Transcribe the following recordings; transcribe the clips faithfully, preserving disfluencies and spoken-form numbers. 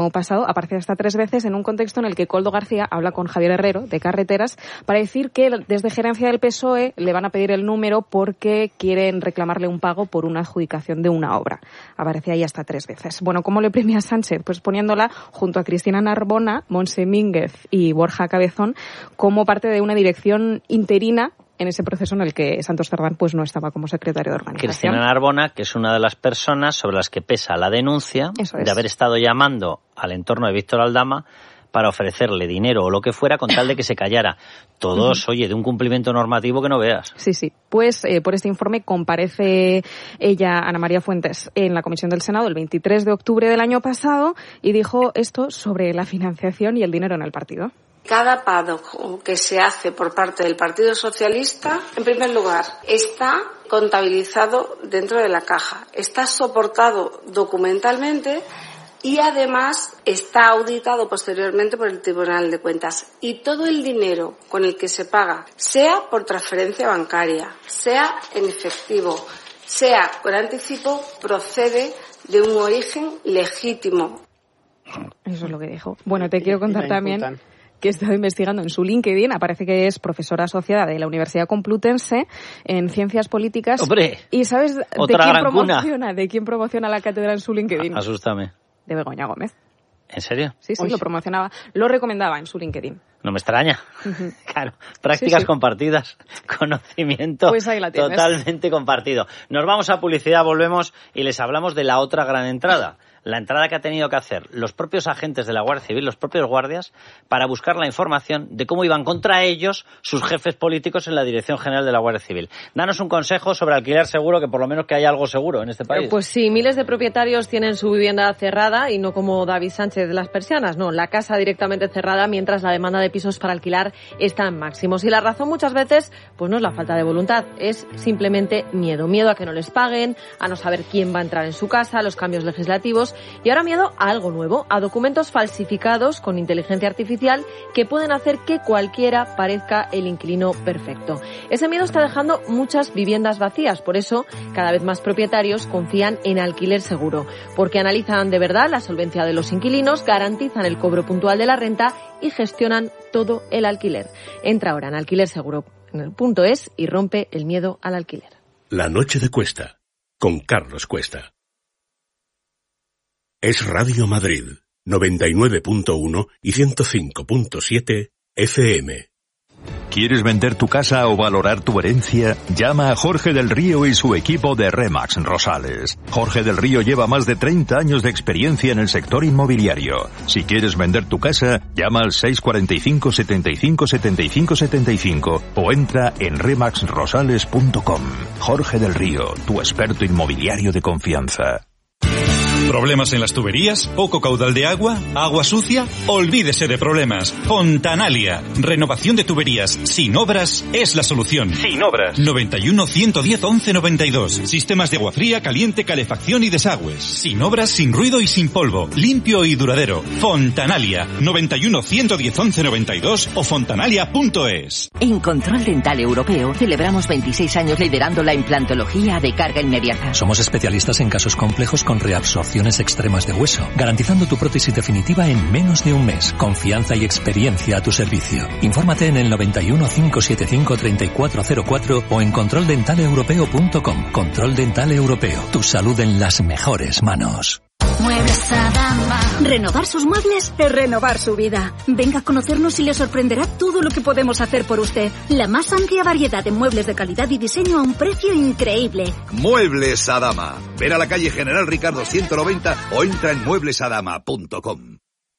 pasado aparece hasta tres veces en un contexto en el que Koldo García habla con Javier Herrero de Carreteras para decir que desde gerencia del P S O E le van a pedir el número porque quieren reclamarle un pago por una adjudicación de una obra. Aparece ahí hasta tres veces. Bueno, ¿cómo le premia a Sánchez? Pues poniéndola junto a Cristina Narbona, Montse Mínguez y Borja Cabezón como parte de una dirección interina en ese proceso en el que Santos Cerdán pues no estaba como secretario de organización. Cristina Narbona, que es una de las personas sobre las que pesa la denuncia de haber estado llamando al entorno de Víctor Aldama para ofrecerle dinero o lo que fuera con tal de que se callara. Todos, uh-huh. oye, de un cumplimiento normativo que no veas. Sí, sí. Pues eh, por este informe comparece ella, Ana María Fuentes, en la Comisión del Senado el veintitrés de octubre del año pasado y dijo esto sobre la financiación y el dinero en el partido. Cada pago que se hace por parte del Partido Socialista, en primer lugar, está contabilizado dentro de la caja, está soportado documentalmente y además está auditado posteriormente por el Tribunal de Cuentas. Y todo el dinero con el que se paga, sea por transferencia bancaria, sea en efectivo, sea por anticipo, procede de un origen legítimo. Eso es lo que dijo. Bueno, te quiero contar también que he estado investigando en su LinkedIn, aparece que es profesora asociada de la Universidad Complutense en Ciencias Políticas. ¡Hombre! ¿Y sabes de quién promociona, cuna. de quién promociona la cátedra en su LinkedIn? Asústame. De Begoña Gómez. ¿En serio? Sí, sí, Uy. lo promocionaba, lo recomendaba en su LinkedIn. No me extraña. Uh-huh. Claro, prácticas sí, sí. compartidas, conocimiento pues ahí la tienes. Totalmente compartido. Nos vamos a publicidad, volvemos y les hablamos de la otra gran entrada. La entrada que ha tenido que hacer los propios agentes de la Guardia Civil, los propios guardias, para buscar la información de cómo iban contra ellos sus jefes políticos en la Dirección General de la Guardia Civil. Danos un consejo sobre alquiler seguro, que por lo menos que haya algo seguro en este país. Pues sí, miles de propietarios tienen su vivienda cerrada y no como David Sánchez de las persianas, no, la casa directamente cerrada mientras la demanda de pisos para alquilar está en máximos. Y la razón muchas veces pues no es la falta de voluntad, es simplemente miedo. Miedo a que no les paguen, a no saber quién va a entrar en su casa, a los cambios legislativos. Y ahora miedo a algo nuevo, a documentos falsificados con inteligencia artificial que pueden hacer que cualquiera parezca el inquilino perfecto. Ese miedo está dejando muchas viviendas vacías, por eso cada vez más propietarios confían en alquiler seguro, porque analizan de verdad la solvencia de los inquilinos, garantizan el cobro puntual de la renta y gestionan todo el alquiler. Entra ahora en alquiler seguro en el punto es y rompe el miedo al alquiler. La noche de Cuesta, con Carlos Cuesta. Es Radio Madrid, noventa y nueve punto uno y ciento cinco punto siete F M. ¿Quieres vender tu casa o valorar tu herencia? Llama a Jorge del Río y su equipo de Remax Rosales. Jorge del Río lleva más de treinta años de experiencia en el sector inmobiliario. Si quieres vender tu casa, llama al seis cuatro cinco, setenta y cinco, setenta y cinco, setenta y cinco o entra en remax rosales punto com. Jorge del Río, tu experto inmobiliario de confianza. ¿Problemas en las tuberías? ¿Poco caudal de agua? ¿Agua sucia? Olvídese de problemas. Fontanalia. Renovación de tuberías sin obras es la solución. Sin obras. noventa y uno, ciento diez, once noventa y dos. Sistemas de agua fría, caliente, calefacción y desagües. Sin obras, sin ruido y sin polvo. Limpio y duradero. Fontanalia. noventa y uno, ciento diez, once noventa y dos o fontanalia punto es. En Control Dental Europeo celebramos veintiséis años liderando la implantología de carga inmediata. Somos especialistas en casos complejos con reabsorción extremas de hueso, garantizando tu prótesis definitiva en menos de un mes. Confianza y experiencia a tu servicio. Infórmate en el noventa y uno, cinco setenta y cinco, treinta y cuatro cero cuatro o en control dental europeo punto com. Control Dental Europeo. Tu salud en las mejores manos. Muebles Adama. Renovar sus muebles es renovar su vida. Venga a conocernos y le sorprenderá todo lo que podemos hacer por usted. La más amplia variedad de muebles de calidad y diseño a un precio increíble. Muebles Adama. Ven a la calle General Ricardo ciento noventa o entra en muebles adama punto com.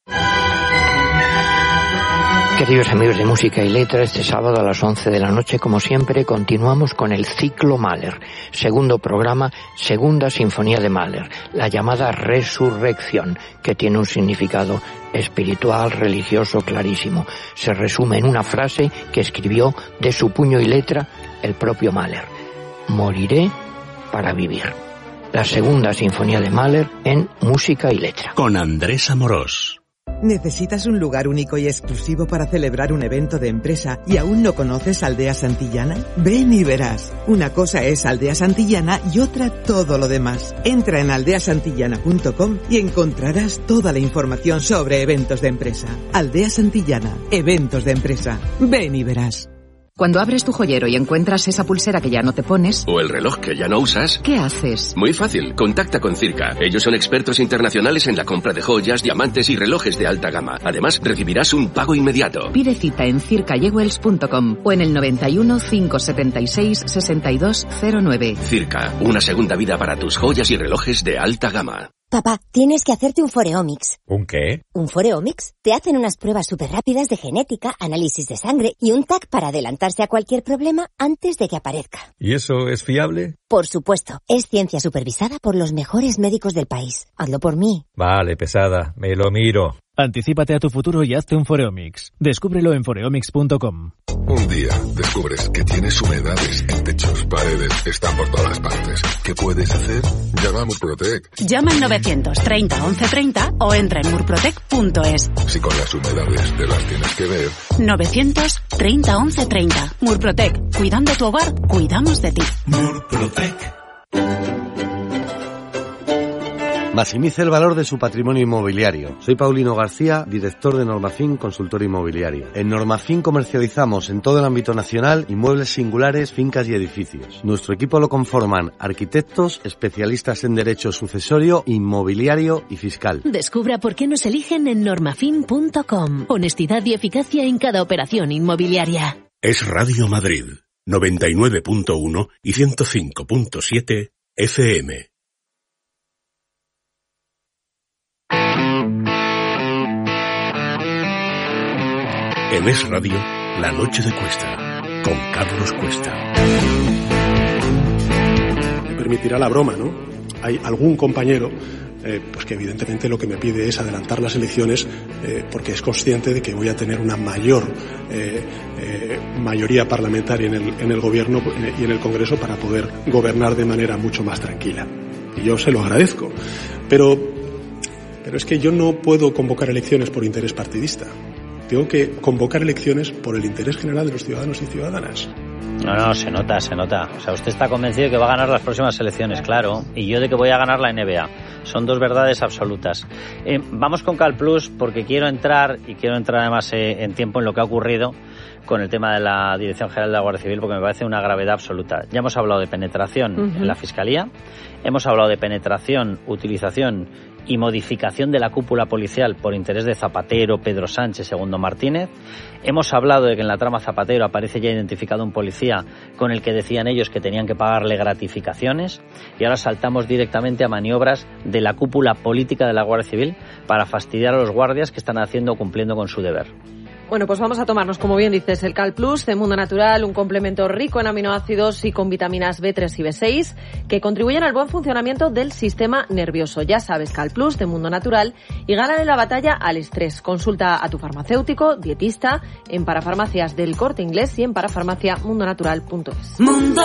Queridos amigos de Música y Letra, este sábado a las once de la noche, como siempre, continuamos con el ciclo Mahler, segundo programa, segunda sinfonía de Mahler, la llamada Resurrección, que tiene un significado espiritual, religioso, clarísimo. Se resume en una frase que escribió de su puño y letra el propio Mahler: moriré para vivir. La segunda sinfonía de Mahler en Música y Letra. Con Andrés Amorós. ¿Necesitas un lugar único y exclusivo para celebrar un evento de empresa y aún no conoces Aldea Santillana? Ven y verás. Una cosa es Aldea Santillana y otra todo lo demás. Entra en aldea santillana punto com y encontrarás toda la información sobre eventos de empresa. Aldea Santillana, eventos de empresa. Ven y verás. Cuando abres tu joyero y encuentras esa pulsera que ya no te pones... O el reloj que ya no usas... ¿Qué haces? Muy fácil, contacta con Circa. Ellos son expertos internacionales en la compra de joyas, diamantes y relojes de alta gama. Además, recibirás un pago inmediato. Pide cita en circa jewels punto com o en el noventa y uno, cinco setenta y seis, sesenta y dos cero nueve. Circa, una segunda vida para tus joyas y relojes de alta gama. Papá, tienes que hacerte un Foreomics. ¿Un qué? ¿Un Foreomics? Te hacen unas pruebas súper rápidas de genética, análisis de sangre y un T A C para adelantarse a cualquier problema antes de que aparezca. ¿Y eso es fiable? Por supuesto. Es ciencia supervisada por los mejores médicos del país. Hazlo por mí. Vale, pesada. Me lo miro. Anticípate a tu futuro y hazte un Foreomics. Descúbrelo en foreomics punto com. Un día descubres que tienes humedades en techos, paredes, están por todas partes. ¿Qué puedes hacer? Llama a Murprotec. Llama al novecientos treinta once treinta o entra en murprotec punto es. Si con las humedades te las tienes que ver. novecientos treinta once treinta. Murprotec. Cuidando tu hogar, cuidamos de ti. Murprotec. Maximice el valor de su patrimonio inmobiliario. Soy Paulino García, director de Normafin Consultor Inmobiliario. En Normafin comercializamos en todo el ámbito nacional inmuebles singulares, fincas y edificios. Nuestro equipo lo conforman arquitectos, especialistas en derecho sucesorio, inmobiliario y fiscal. Descubra por qué nos eligen en normafin punto com. Honestidad y eficacia en cada operación inmobiliaria. Es Radio Madrid, noventa y nueve punto uno y ciento cinco punto siete F M. En Es Radio, La Noche de Cuesta, con Carlos Cuesta. Me permitirá la broma, ¿no? Hay algún compañero eh, pues que evidentemente lo que me pide es adelantar las elecciones eh, porque es consciente de que voy a tener una mayor eh, eh, mayoría parlamentaria en el, en el gobierno eh, y en el Congreso para poder gobernar de manera mucho más tranquila. Y yo se lo agradezco. Pero, pero es que yo no puedo convocar elecciones por interés partidista. Tengo que convocar elecciones por el interés general de los ciudadanos y ciudadanas. No, no, se nota, se nota. O sea, usted está convencido de que va a ganar las próximas elecciones, claro. Y yo de que voy a ganar la N B A. Son dos verdades absolutas. Eh, vamos con CalPlus porque quiero entrar, y quiero entrar además eh, en tiempo en lo que ha ocurrido con el tema de la Dirección General de la Guardia Civil, porque me parece una gravedad absoluta. Ya hemos hablado de penetración uh-huh. en la Fiscalía, hemos hablado de penetración, utilización y modificación de la cúpula policial por interés de Zapatero, Pedro Sánchez, Segundo Martínez. Hemos hablado de que en la trama Zapatero aparece ya identificado un policía con el que decían ellos que tenían que pagarle gratificaciones, y ahora saltamos directamente a maniobras de la cúpula política de la Guardia Civil para fastidiar a los guardias que están haciendo o cumpliendo con su deber. Bueno, pues vamos a tomarnos, como bien dices, el CalPlus de Mundo Natural, un complemento rico en aminoácidos y con vitaminas B tres y B seis que contribuyen al buen funcionamiento del sistema nervioso. Ya sabes, CalPlus de Mundo Natural, y gánale la batalla al estrés. Consulta a tu farmacéutico, dietista, en Parafarmacias del Corte Inglés y en parafarmacia mundo natural punto es. Mundo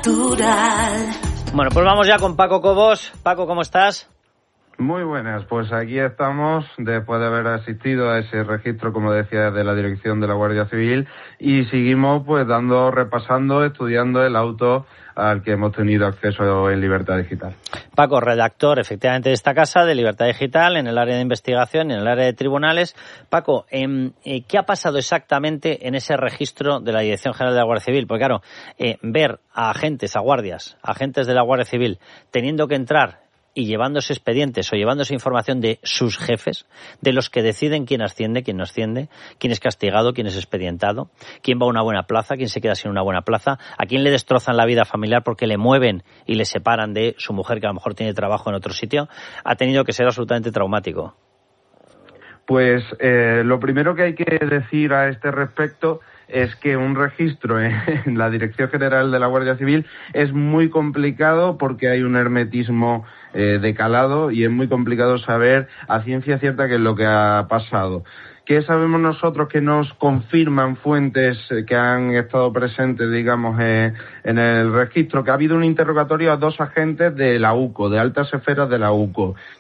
Natural. Bueno, pues vamos ya con Paco Cobos. Paco, ¿cómo estás? Muy buenas, pues aquí estamos después de haber asistido a ese registro, como decía, de la Dirección de la Guardia Civil, y seguimos pues dando, repasando, estudiando el auto al que hemos tenido acceso en Libertad Digital. Paco, redactor efectivamente de esta casa, de Libertad Digital, en el área de investigación y en el área de tribunales. Paco, eh, ¿qué ha pasado exactamente en ese registro de la Dirección General de la Guardia Civil? Porque claro, eh, ver a agentes, a guardias, agentes de la Guardia Civil teniendo que entrar y llevándose expedientes o llevándose información de sus jefes, de los que deciden quién asciende, quién no asciende, quién es castigado, quién es expedientado, quién va a una buena plaza, quién se queda sin una buena plaza, a quién le destrozan la vida familiar porque le mueven y le separan de su mujer que a lo mejor tiene trabajo en otro sitio, ha tenido que ser absolutamente traumático. Pues eh, lo primero que hay que decir a este respecto es que un registro en la Dirección General de la Guardia Civil es muy complicado porque hay un hermetismo eh, de calado y es muy complicado saber a ciencia cierta qué es lo que ha pasado. ¿Qué sabemos nosotros que nos confirman fuentes que han estado presentes, digamos, eh, en el registro? Que ha habido un interrogatorio a dos agentes de la U C O, de altas esferas de la U C O.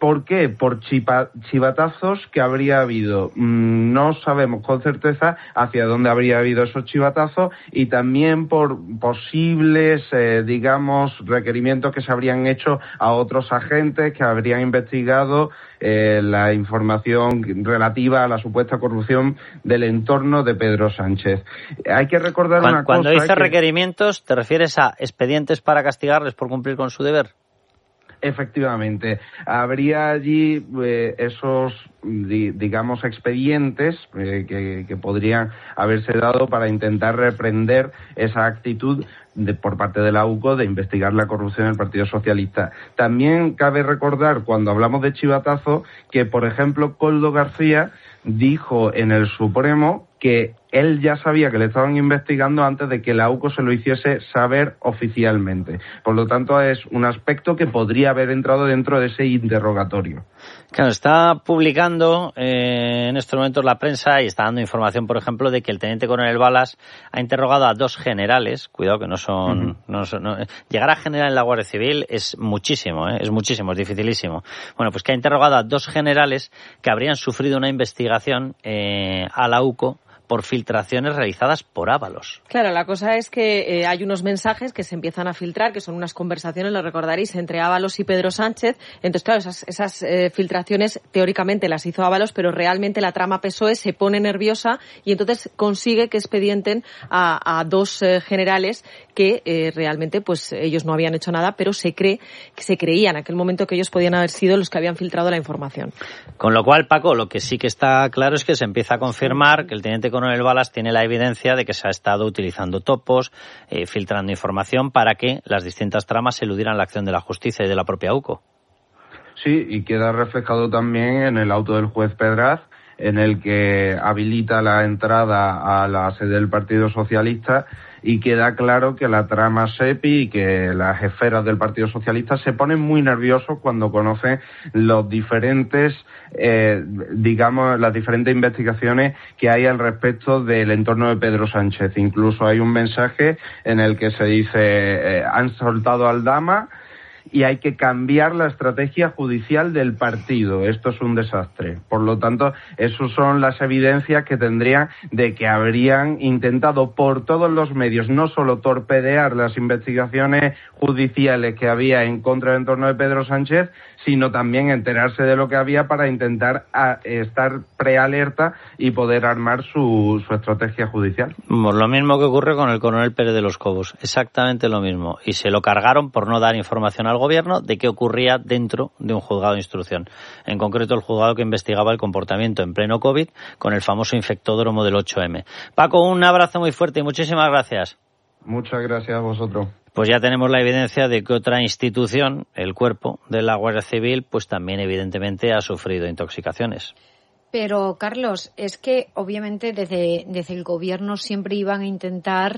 ¿Por qué? Por chipa, chivatazos que habría habido. No sabemos con certeza hacia dónde habría habido esos chivatazos y también por posibles, eh, digamos, requerimientos que se habrían hecho a otros agentes que habrían investigado eh, la información relativa a la supuesta corrupción del entorno de Pedro Sánchez. Hay que recordar cuando, una cuando cosa... Cuando dices que... requerimientos, ¿te refieres a expedientes para castigarles por cumplir con su deber? Efectivamente, habría allí eh, esos, di, digamos, expedientes eh, que, que podrían haberse dado para intentar reprender esa actitud de, por parte de la U C O de investigar la corrupción del Partido Socialista. También cabe recordar, cuando hablamos de chivatazo, que, por ejemplo, Koldo García dijo en el Supremo que él ya sabía que le estaban investigando antes de que la U C O se lo hiciese saber oficialmente. Por lo tanto, es un aspecto que podría haber entrado dentro de ese interrogatorio. Claro, está publicando eh, en estos momentos la prensa y está dando información, por ejemplo, de que el teniente coronel Balas ha interrogado a dos generales. Cuidado que no son... Uh-huh. no son no, llegar a general en la Guardia Civil es muchísimo, ¿eh? es muchísimo, es dificilísimo. Bueno, pues que ha interrogado a dos generales que habrían sufrido una investigación eh, a la U C O por filtraciones realizadas por Ábalos. Claro, la cosa es que eh, hay unos mensajes que se empiezan a filtrar, que son unas conversaciones, lo recordaréis, entre Ábalos y Pedro Sánchez. Entonces, claro, esas, esas eh, filtraciones teóricamente las hizo Ábalos, pero realmente la trama P S O E se pone nerviosa y entonces consigue que expedienten a, a dos eh, generales que eh, realmente pues ellos no habían hecho nada, pero se cree que se creía en aquel momento que ellos podían haber sido los que habían filtrado la información. Con lo cual, Paco, lo que sí que está claro es que se empieza a confirmar que el teniente coronel Balas tiene la evidencia de que se ha estado utilizando topos, eh, filtrando información para que las distintas tramas eludieran la acción de la justicia y de la propia U C O. Sí, y queda reflejado también en el auto del juez Pedraz, en el que habilita la entrada a la sede del Partido Socialista y queda claro que la trama SEPI y que las esferas del Partido Socialista se ponen muy nerviosos cuando conocen los diferentes, eh, digamos, las diferentes investigaciones que hay al respecto del entorno de Pedro Sánchez. Incluso hay un mensaje en el que se dice, eh, han soltado al Dama y hay que cambiar la estrategia judicial del partido. Esto es un desastre. Por lo tanto, esas son las evidencias que tendrían de que habrían intentado por todos los medios no solo torpedear las investigaciones judiciales que había en contra del entorno de Pedro Sánchez, sino también enterarse de lo que había para intentar a, estar prealerta y poder armar su, su estrategia judicial. Pues lo mismo que ocurre con el coronel Pérez de los Cobos, exactamente lo mismo. Y se lo cargaron por no dar información al gobierno de qué ocurría dentro de un juzgado de instrucción. En concreto, el juzgado que investigaba el comportamiento en pleno COVID con el famoso infectódromo del ocho eme. Paco, un abrazo muy fuerte y muchísimas gracias. Muchas gracias a vosotros. Pues ya tenemos la evidencia de que otra institución, el cuerpo de la Guardia Civil, pues también evidentemente ha sufrido intoxicaciones. Pero, Carlos, es que obviamente desde, desde el gobierno siempre iban a intentar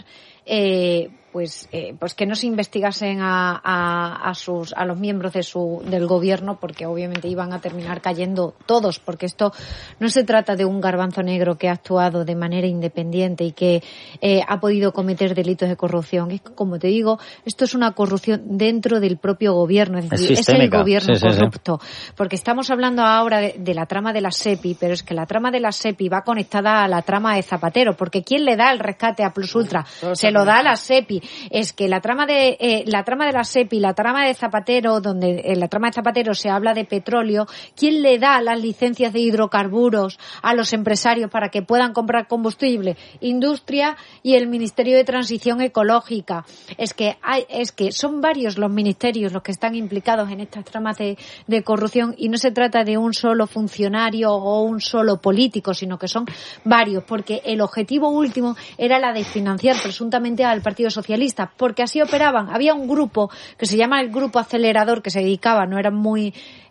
eh, pues eh, pues que no se investigasen a, a, a sus a los miembros de su del gobierno, porque obviamente iban a terminar cayendo todos, porque esto no se trata de un garbanzo negro que ha actuado de manera independiente y que eh, ha podido cometer delitos de corrupción. Es que, como te digo, esto es una corrupción dentro del propio gobierno, es decir, es, es el gobierno sí, corrupto. Sí, sí. Porque estamos hablando ahora de, de la trama de la SEPI, pero es que la trama de la SEPI va conectada a la trama de Zapatero, porque ¿quién le da el rescate a Plus Ultra? Se lo da a la SEPI. Es que la trama de eh, la trama de la SEPI, la trama de Zapatero, donde en la trama de Zapatero se habla de petróleo, ¿quién le da las licencias de hidrocarburos a los empresarios para que puedan comprar combustible? Industria y el Ministerio de Transición Ecológica. Es que hay, es que son varios los ministerios los que están implicados en estas tramas de, de corrupción, y no se trata de un solo funcionario o un solo político, sino que son varios, porque el objetivo último era la de financiar presuntamente al Partido Socialista, porque así operaban. Había un grupo que se llama el Grupo Acelerador, que se dedicaba, no eran muy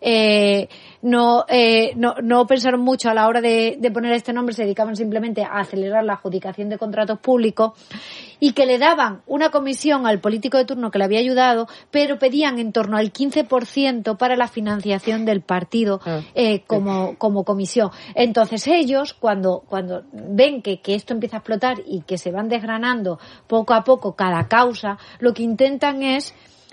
eh, no, eh, no no pensaron mucho a la hora de, de poner este nombre, se dedicaban simplemente a acelerar la adjudicación de contratos públicos, y que le daban una comisión al político de turno que le había ayudado, pero pedían en torno al quince por ciento para la financiación del partido eh, como, como comisión. Entonces ellos, cuando cuando ven que, que esto empieza a explotar y que se van desgranando poco a poco cada causa, lo que intentan es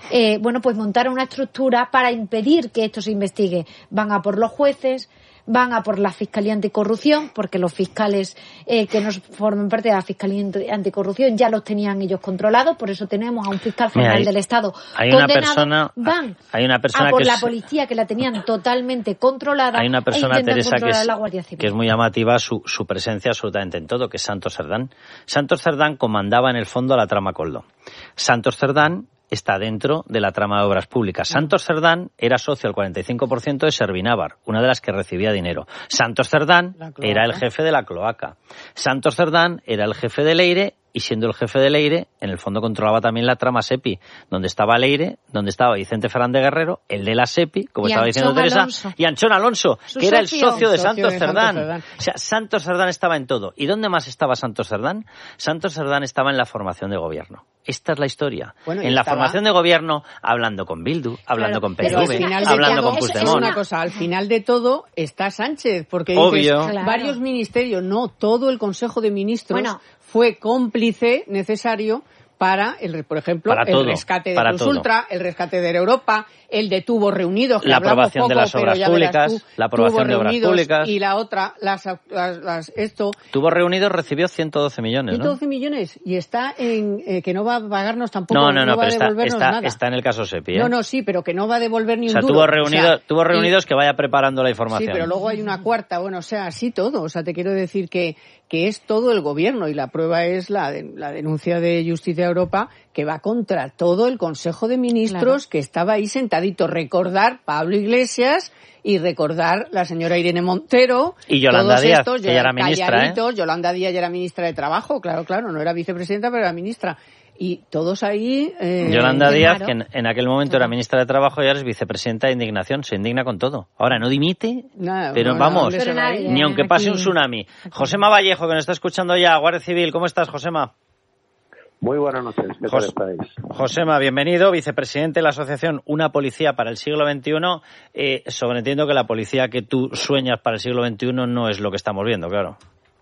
eh, bueno, pues montar una estructura para impedir que esto se investigue. Van a por los jueces, van a por la Fiscalía Anticorrupción, porque los fiscales eh, que no forman parte de la Fiscalía Anticorrupción ya los tenían ellos controlados, por eso tenemos a un fiscal general Mira, hay, del Estado hay condenado. Una persona, van hay una persona a por que la es, policía que la tenían totalmente controlada. Hay una persona, e Teresa, que es, la Guardia Civil. que es muy llamativa su, su presencia absolutamente en todo, que es Santos Cerdán. Santos Cerdán comandaba en el fondo la trama Coldo. Santos Cerdán está dentro de la trama de obras públicas. Santos Cerdán era socio al cuarenta y cinco por ciento de Servinávar, una de las que recibía dinero. Santos Cerdán era el jefe de la cloaca. Santos Cerdán era el jefe de Leire y siendo el jefe de Leire, en el fondo controlaba también la trama SEPI, donde estaba Leire, donde estaba Vicente Fernández Guerrero, el de la SEPI, como y estaba Anchón diciendo Teresa, Alonso. y Anchón Alonso, Su que socio. era el socio de, socio Santos, de Cerdán. Santos Cerdán. O sea, Santos Cerdán estaba en todo. ¿Y dónde más estaba Santos Cerdán? Santos Cerdán estaba en la formación de gobierno. Esta es la historia. Bueno, en la estaba... formación de gobierno, hablando con Bildu, hablando claro, con P S V, hablando con Puigdemont. Es una cosa, al final de todo está Sánchez, porque dices, Obvio. Claro. varios ministerios, no, todo el Consejo de Ministros bueno, fue cómplice necesario para, el, por ejemplo, para el todo, rescate de Plus Ultra, el rescate de Europa, el de tubos reunidos, que la hablamos aprobación poco, de las obras públicas, tú, la aprobación de obras públicas. Y la otra, las, las, las esto... Tubos reunidos recibió ciento doce millones, ciento doce ¿no? millones, y está en, eh, que no va a pagarnos tampoco, no, no, no, no va pero a devolvernos está, nada. está en el caso SEPI, ¿eh? No, no, sí, pero que no va a devolver ni o sea, un duro. Tubos reunidos, o sea, tubos reunidos y, que vaya preparando la información. Sí, pero luego hay una cuarta, bueno, o sea, así todo, o sea, te quiero decir que, que es todo el gobierno, y la prueba es la, de, la denuncia de Justicia Europa, que va contra todo el Consejo de Ministros, claro. que estaba ahí sentadito. Recordar Pablo Iglesias y recordar la señora Irene Montero. Y Yolanda todos Díaz, estos, que ya era ministra, ¿eh? Yolanda Díaz ya era ministra de Trabajo, claro, claro, no era vicepresidenta, pero era ministra. Y todos ahí... Eh, Yolanda Díaz, claro. que en, en aquel momento era ministra de Trabajo y ahora es vicepresidenta de Indignación, se indigna con todo. Ahora, no dimite, Nada, pero no, vamos, no, nadie, ni aunque pase aquí. un tsunami. Josema Vallejo, que nos está escuchando ya, Guardia Civil, ¿cómo estás, Josema? Muy buenas noches, ¿qué tal estáis? Josema, bienvenido, vicepresidente de la asociación Una Policía para el Siglo veintiuno. Eh, sobreentiendo que la policía que tú sueñas para el siglo veintiuno no es lo que estamos viendo, claro.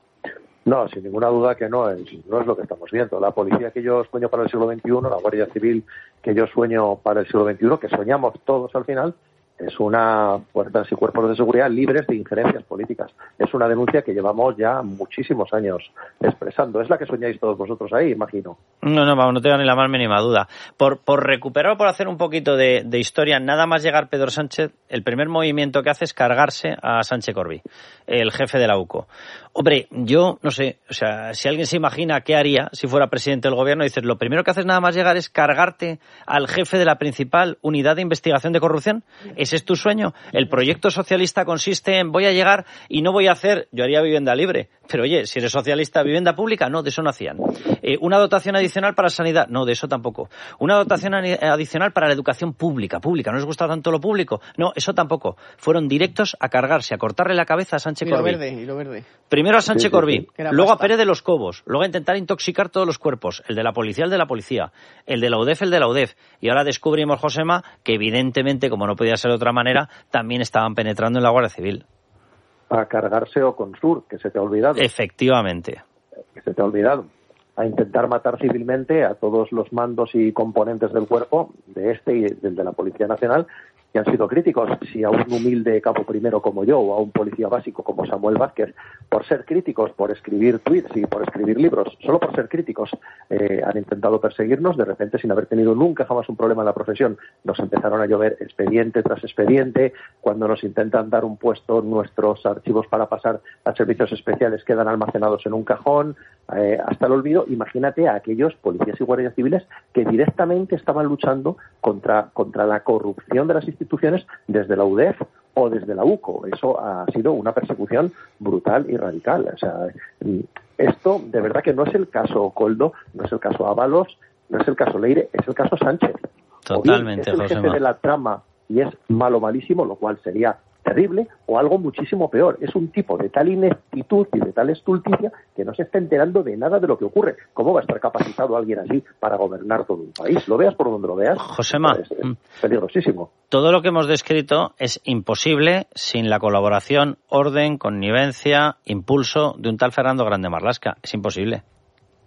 No, sin ninguna duda que no es, no es lo que estamos viendo. La policía que yo sueño para el siglo veintiuno, la Guardia Civil que yo sueño para el siglo veintiuno, que soñamos todos al final, es una fuerzas y cuerpos de seguridad libres de injerencias políticas. Es una denuncia que llevamos ya muchísimos años expresando. Es la que soñáis todos vosotros ahí, imagino. No, no, vamos, no tengo ni la más mínima duda. Por, por recuperar, por hacer un poquito de, de historia, nada más llegar Pedro Sánchez, el primer movimiento que hace es cargarse a Sánchez Corbí, el jefe de la U C O. Hombre, yo no sé, o sea, si alguien se imagina qué haría si fuera presidente del gobierno, dices, lo primero que haces nada más llegar es cargarte al jefe de la principal unidad de investigación de corrupción. ¿Ese es tu sueño? El proyecto socialista consiste en voy a llegar y no voy a hacer, yo haría vivienda libre, pero oye, si eres socialista, vivienda pública, no, de eso no hacían. Eh, una dotación adicional para sanidad, no, de eso tampoco. Una dotación adicional para la educación pública, pública, ¿no les gusta tanto lo público? No, eso tampoco. Fueron directos a cargarse, a cortarle la cabeza a Sánchez y lo Corbí. Verde, y lo verde. Primero a Sánchez sí, sí, Corbí, sí. luego pasta. a Pérez de los Cobos, luego a intentar intoxicar todos los cuerpos, el de la policía, el de la policía, el de la U D E F, el de la U D E F. Y ahora descubrimos, Josema, que evidentemente, como no podía ser de otra manera, también estaban penetrando en la Guardia Civil. A cargarse o con Sur, que se te ha olvidado. Efectivamente. Que se te ha olvidado. A intentar matar civilmente a todos los mandos y componentes del cuerpo, de este y del de la Policía Nacional, que han sido críticos. Si a un humilde cabo primero como yo o a un policía básico como Samuel Vázquez, por ser críticos, por escribir tweets y por escribir libros, solo por ser críticos, eh, han intentado perseguirnos, de repente sin haber tenido nunca jamás un problema en la profesión, nos empezaron a llover expediente tras expediente. Cuando nos intentan dar un puesto, nuestros archivos para pasar a servicios especiales quedan almacenados en un cajón, eh, hasta el olvido. Imagínate a aquellos policías y guardias civiles que directamente estaban luchando contra, contra la corrupción de las instituciones desde la U D E F o desde la U C O. Eso ha sido una persecución brutal y radical. O sea, esto de verdad que no es el caso Coldo, no es el caso Ábalos, no es el caso Leire, es el caso Sánchez. Totalmente, o bien es el jefe de la trama y es malo malísimo, lo cual sería terrible, o algo muchísimo peor. Es un tipo de tal ineptitud y de tal estulticia que no se está enterando de nada de lo que ocurre. ¿Cómo va a estar capacitado alguien así para gobernar todo un país? Lo veas por donde lo veas. Josema, es, es peligrosísimo. Todo lo que hemos descrito es imposible sin la colaboración, orden, connivencia, impulso de un tal Fernando Grande Marlaska. Es imposible.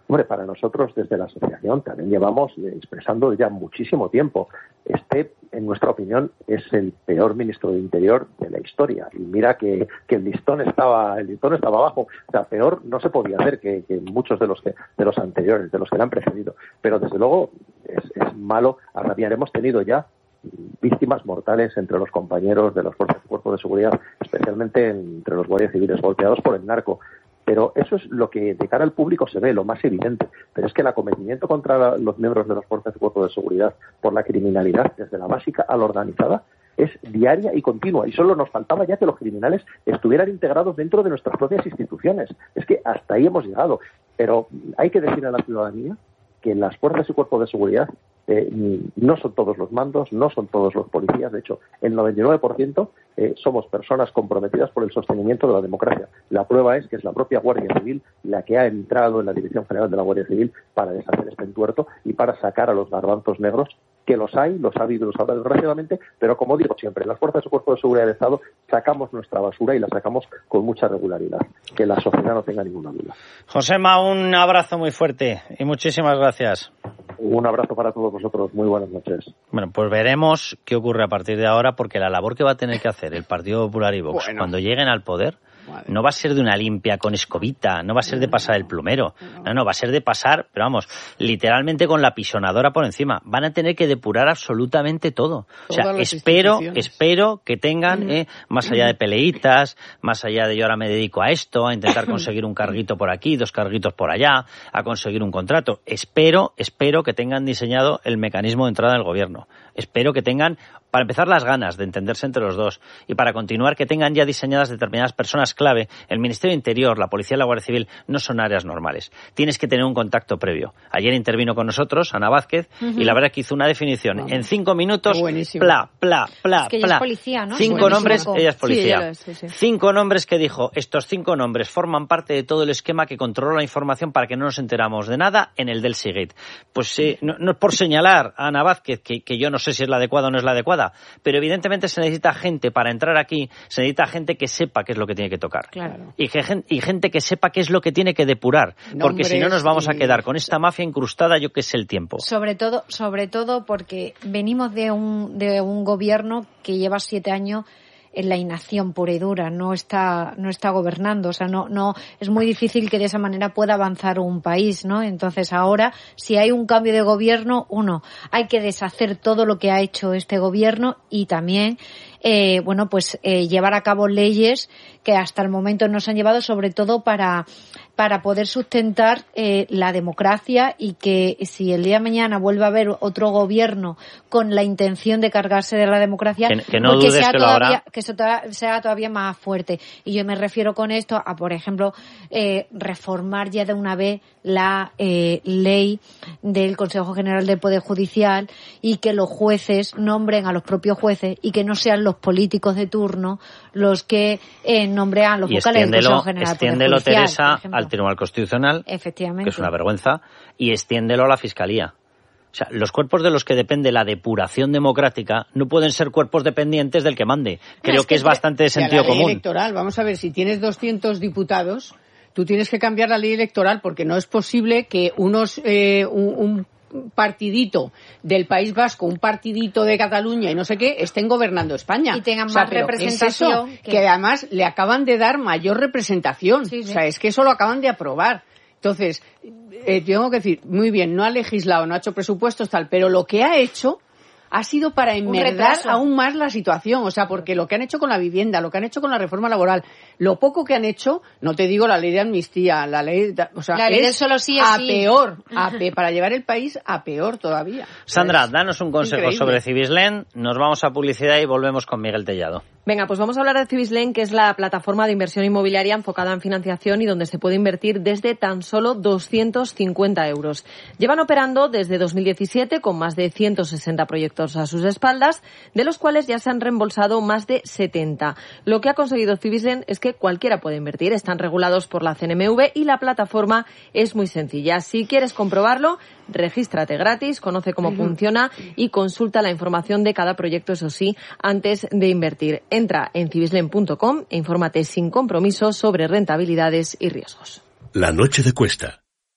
Hombre, para nosotros desde la asociación también llevamos expresando ya muchísimo tiempo. Este, en nuestra opinión, es el peor ministro de Interior de la historia. Y mira que, que el listón estaba, el listón estaba abajo. O sea, peor no se podía hacer que, que muchos de los que, de los anteriores, de los que le han precedido. Pero desde luego es, es malo a rabiar. Hemos tenido ya víctimas mortales entre los compañeros de las fuerzas y cuerpos de seguridad, especialmente entre los guardias civiles golpeados por el narco. Pero eso es lo que de cara al público se ve, lo más evidente. Pero es que el acometimiento contra la, los miembros de las fuerzas y cuerpos de seguridad por la criminalidad, desde la básica a la organizada, es diaria y continua. Y solo nos faltaba ya que los criminales estuvieran integrados dentro de nuestras propias instituciones. Es que hasta ahí hemos llegado. Pero hay que decir a la ciudadanía que las fuerzas y cuerpos de seguridad eh, no son todos los mandos, no son todos los policías. De hecho, el noventa y nueve por ciento eh, somos personas comprometidas por el sostenimiento de la democracia. La prueba es que es la propia Guardia Civil la que ha entrado en la Dirección General de la Guardia Civil para deshacer este entuerto y para sacar a los garbanzos negros, que los hay, los ha habido y los habrá desgraciadamente, pero como digo siempre, las fuerzas y cuerpos de seguridad del Estado sacamos nuestra basura y la sacamos con mucha regularidad. Que la sociedad no tenga ninguna duda. Josema, un abrazo muy fuerte y muchísimas gracias. Un abrazo para todos vosotros. Muy buenas noches. Bueno, pues veremos qué ocurre a partir de ahora, porque la labor que va a tener que hacer el Partido Popular y Vox bueno. cuando lleguen al poder no va a ser de una limpia con escobita, no va a ser de pasar el plumero, no, no, va a ser de pasar, pero vamos, literalmente con la pisonadora por encima. Van a tener que depurar absolutamente todo. O sea, espero, espero que tengan, eh, más allá de peleitas, más allá de yo ahora me dedico a esto, a intentar conseguir un carguito por aquí, dos carguitos por allá, a conseguir un contrato. Espero, espero que tengan diseñado el mecanismo de entrada del gobierno. Espero que tengan, para empezar, las ganas de entenderse entre los dos y para continuar, que tengan ya diseñadas determinadas personas clave. El Ministerio de Interior, la Policía y la Guardia Civil no son áreas normales. Tienes que tener un contacto previo. Ayer intervino con nosotros Ana Vázquez uh-huh. y la verdad que hizo una definición Vamos. en cinco minutos, pla, pla, pla, es que pla. Ella es policía, ¿no? Cinco Buenísimo. nombres, ella es policía. Sí, ella es, sí, sí. Cinco nombres que dijo, estos cinco nombres forman parte de todo el esquema que controla la información para que no nos enteramos de nada en el del Seagate. Pues eh, no, no es por señalar a Ana Vázquez, que, que yo no sé si es la adecuada o no es la adecuada, pero evidentemente se necesita gente para entrar aquí, se necesita gente que sepa qué es lo que tiene que tocar. Claro. Y, que, y gente que sepa qué es lo que tiene que depurar, Nombres porque si no nos vamos a quedar con esta mafia incrustada, yo que sé el tiempo. Sobre todo, sobre todo porque venimos de un, de un gobierno que lleva siete años en la inacción pura y dura, no está, no está gobernando, o sea, no, no, es muy difícil que de esa manera pueda avanzar un país, ¿no? Entonces ahora, si hay un cambio de gobierno, uno, hay que deshacer todo lo que ha hecho este gobierno y también, eh, bueno, pues eh, llevar a cabo leyes que hasta el momento no se han llevado, sobre todo para, para poder sustentar eh, la democracia y que si el día de mañana vuelve a haber otro gobierno con la intención de cargarse de la democracia, que, que no dudes sea que lo todavía, habrá. que eso sea todavía más fuerte. Y yo me refiero con esto a, por ejemplo, eh, reformar ya de una vez la eh, ley del Consejo General del Poder Judicial y que los jueces nombren a los propios jueces y que no sean los políticos de turno los que eh, nombren a los y vocales del Consejo General del Poder extiéndelo, Judicial. Teresa, al Tribunal Constitucional, efectivamente, que es una vergüenza, y extiéndelo a la Fiscalía. O sea, los cuerpos de los que depende la depuración democrática no pueden ser cuerpos dependientes del que mande. Creo no, es que, que es bastante de sentido la ley común. Electoral, vamos a ver, si tienes doscientos diputados, tú tienes que cambiar la ley electoral porque no es posible que unos eh, un, un partidito del País Vasco, un partidito de Cataluña y no sé qué, estén gobernando España. Y tengan o sea, más ¿pero representación. ¿qué es eso? Que... que además le acaban de dar mayor representación. Sí, sí. O sea, es que eso lo acaban de aprobar. Entonces, eh, tengo que decir, muy bien, no ha legislado, no ha hecho presupuestos, tal, pero lo que ha hecho ha sido para enmerdar aún más la situación. O sea, porque lo que han hecho con la vivienda, lo que han hecho con la reforma laboral, lo poco que han hecho, no te digo la ley de amnistía, la ley, o sea, la ley es del solo sí es a sí. peor, a pe, para llevar el país a peor todavía. Sandra, es danos un consejo increíble. sobre Cibislen, nos vamos a publicidad y volvemos con Miguel Tellado. Venga, pues vamos a hablar de Cibislen, que es la plataforma de inversión inmobiliaria enfocada en financiación y donde se puede invertir desde tan solo doscientos cincuenta euros. Llevan operando desde dos mil diecisiete con más de ciento sesenta proyectos a sus espaldas, de los cuales ya se han reembolsado más de setenta. Lo que ha conseguido Cibislen es que cualquiera puede invertir. Están regulados por la C N M V y la plataforma es muy sencilla. Si quieres comprobarlo, regístrate gratis, conoce cómo uh-huh. funciona y consulta la información de cada proyecto, eso sí, antes de invertir. Entra en cibislen punto com e infórmate sin compromiso sobre rentabilidades y riesgos. La noche de Cuesta,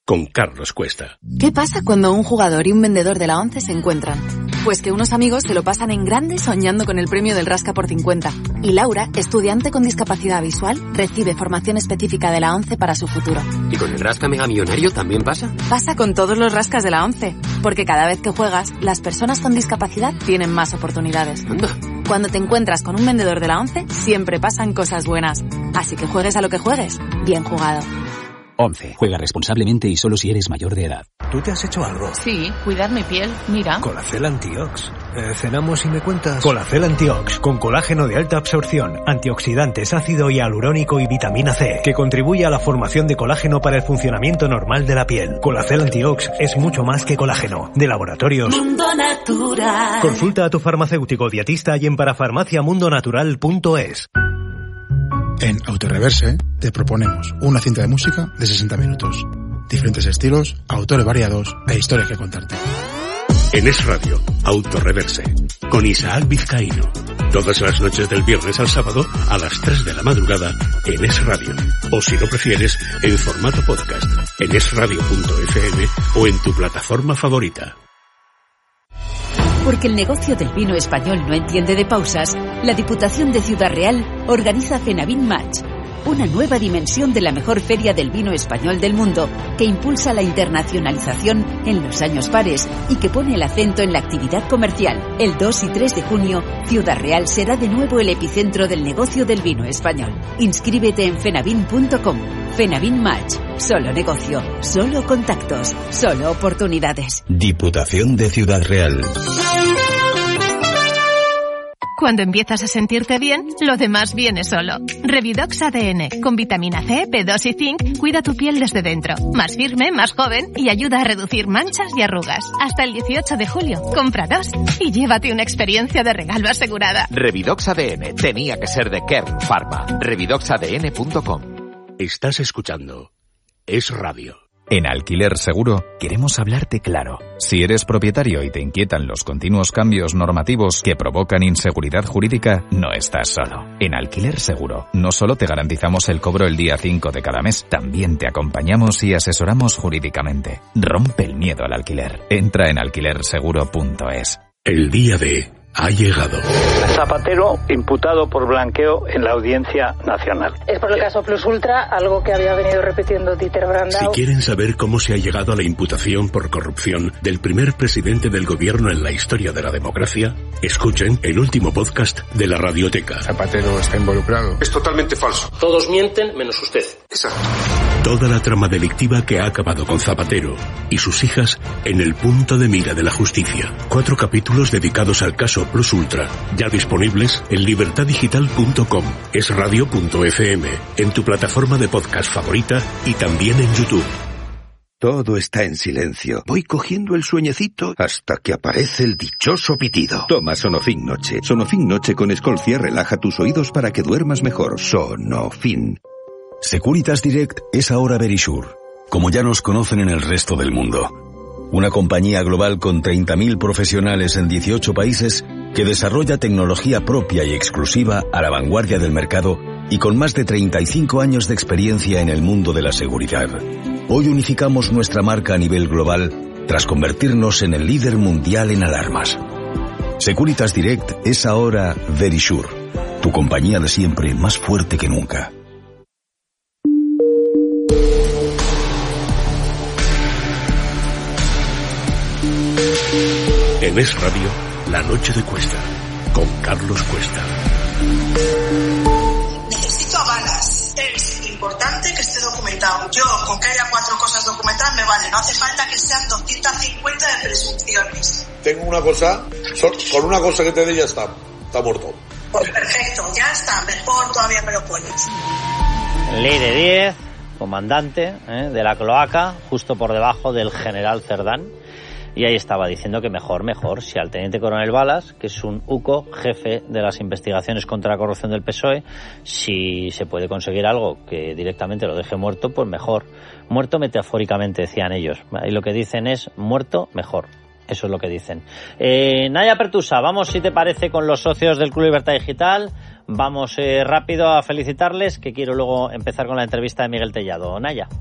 con Carlos Cuesta. ¿Qué pasa cuando un jugador y un vendedor de la ONCE se encuentran? Pues que unos amigos se lo pasan en grande soñando con el premio del Rasca por cincuenta. Y Laura, estudiante con discapacidad visual, recibe formación específica de la ONCE para su futuro. ¿Y con el Rasca Mega Millonario también pasa? Pasa con todos los rascas de la ONCE, porque cada vez que juegas, las personas con discapacidad tienen más oportunidades. Anda. Cuando te encuentras con un vendedor de la ONCE, siempre pasan cosas buenas. Así que juegues a lo que juegues, bien jugado. once. Juega responsablemente y solo si eres mayor de edad. ¿Tú te has hecho algo? Sí, cuidar mi piel, mira. Colacel Antiox. Eh, cenamos y me cuentas. Colacel Antiox, con colágeno de alta absorción, antioxidantes, ácido hialurónico y vitamina C, que contribuye a la formación de colágeno para el funcionamiento normal de la piel. Colacel Antiox es mucho más que colágeno. De Laboratorios Mundo Natural. Consulta a tu farmacéutico dietista y en parafarmacia mundo natural punto es. En Autoreverse te proponemos una cinta de música de sesenta minutos. Diferentes estilos, autores variados e historias que contarte. En Es Radio, Autoreverse, con Isaac Vizcaíno. Todas las noches del viernes al sábado a las tres de la madrugada en Es Radio. O si lo prefieres, en formato podcast, en es radio punto efe eme o en tu plataforma favorita. Porque el negocio del vino español no entiende de pausas, la Diputación de Ciudad Real organiza Fenavin Match, una nueva dimensión de la mejor feria del vino español del mundo, que impulsa la internacionalización en los años pares y que pone el acento en la actividad comercial. El dos y tres de junio, Ciudad Real será de nuevo el epicentro del negocio del vino español. Inscríbete en fenavin punto com. Fenavin Match. Solo negocio, solo contactos, solo oportunidades. Diputación de Ciudad Real. Cuando empiezas a sentirte bien, lo demás viene solo. Revidox A D N, con vitamina C, B dos y zinc, cuida tu piel desde dentro. Más firme, más joven y ayuda a reducir manchas y arrugas. Hasta el dieciocho de julio, compra dos y llévate una experiencia de regalo asegurada. Revidox A D N, tenía que ser de Kern Pharma. revidox a d n punto com. Estás escuchando Es Radio. En Alquiler Seguro queremos hablarte claro. Si eres propietario y te inquietan los continuos cambios normativos que provocan inseguridad jurídica, no estás solo. En Alquiler Seguro no solo te garantizamos el cobro el día cinco de cada mes, también te acompañamos y asesoramos jurídicamente. Rompe el miedo al alquiler. Entra en alquiler seguro punto es. El día de ha llegado. Zapatero imputado por blanqueo en la Audiencia Nacional. Es por el caso Plus Ultra, algo que había venido repitiendo Dieter Brandau. Si quieren saber cómo se ha llegado a la imputación por corrupción del primer presidente del gobierno en la historia de la democracia, escuchen el último podcast de la Radioteca. Zapatero está involucrado. Es totalmente falso. Todos mienten menos usted. Exacto. Toda la trama delictiva que ha acabado con Zapatero y sus hijas en el punto de mira de la justicia. Cuatro capítulos dedicados al caso Plus Ultra, ya disponibles en libertad digital punto com, es radio punto efe eme, en tu plataforma de podcast favorita y también en YouTube. Todo está en silencio. Voy cogiendo el sueñecito hasta que aparece el dichoso pitido. Toma Sonofin Noche. Sonofin Noche con Escolcia relaja tus oídos para que duermas mejor. Sonofin. Securitas Direct es ahora Verisure, como ya nos conocen en el resto del mundo. Una compañía global con treinta mil profesionales en dieciocho países que desarrolla tecnología propia y exclusiva a la vanguardia del mercado y con más de treinta y cinco años de experiencia en el mundo de la seguridad. Hoy unificamos nuestra marca a nivel global tras convertirnos en el líder mundial en alarmas. Securitas Direct es ahora Verisure, tu compañía de siempre más fuerte que nunca. En Es Radio, La Noche de Cuesta, con Carlos Cuesta. Necesito avalas. Es importante que esté documentado. Yo, con que haya cuatro cosas documentadas me vale. No hace falta que sean doscientas cincuenta de presunciones. Tengo una cosa, con una cosa que te dé ya está. Está muerto. Pues perfecto, ya está. Mejor todavía me lo pones. Ley de diez, comandante ¿eh? de la cloaca, justo por debajo del general Cerdán. Y ahí estaba diciendo que mejor, mejor, si al teniente coronel Balas, que es un UCO, jefe de las investigaciones contra la corrupción del P S O E, si se puede conseguir algo que directamente lo deje muerto, pues mejor. Muerto metafóricamente, decían ellos. Y lo que dicen es muerto, mejor. Eso es lo que dicen. Eh, Naya Pertusa, vamos, si te parece, con los socios del Club Libertad Digital. Vamos eh, rápido a felicitarles, que quiero luego empezar con la entrevista de Miguel Tellado. Naya.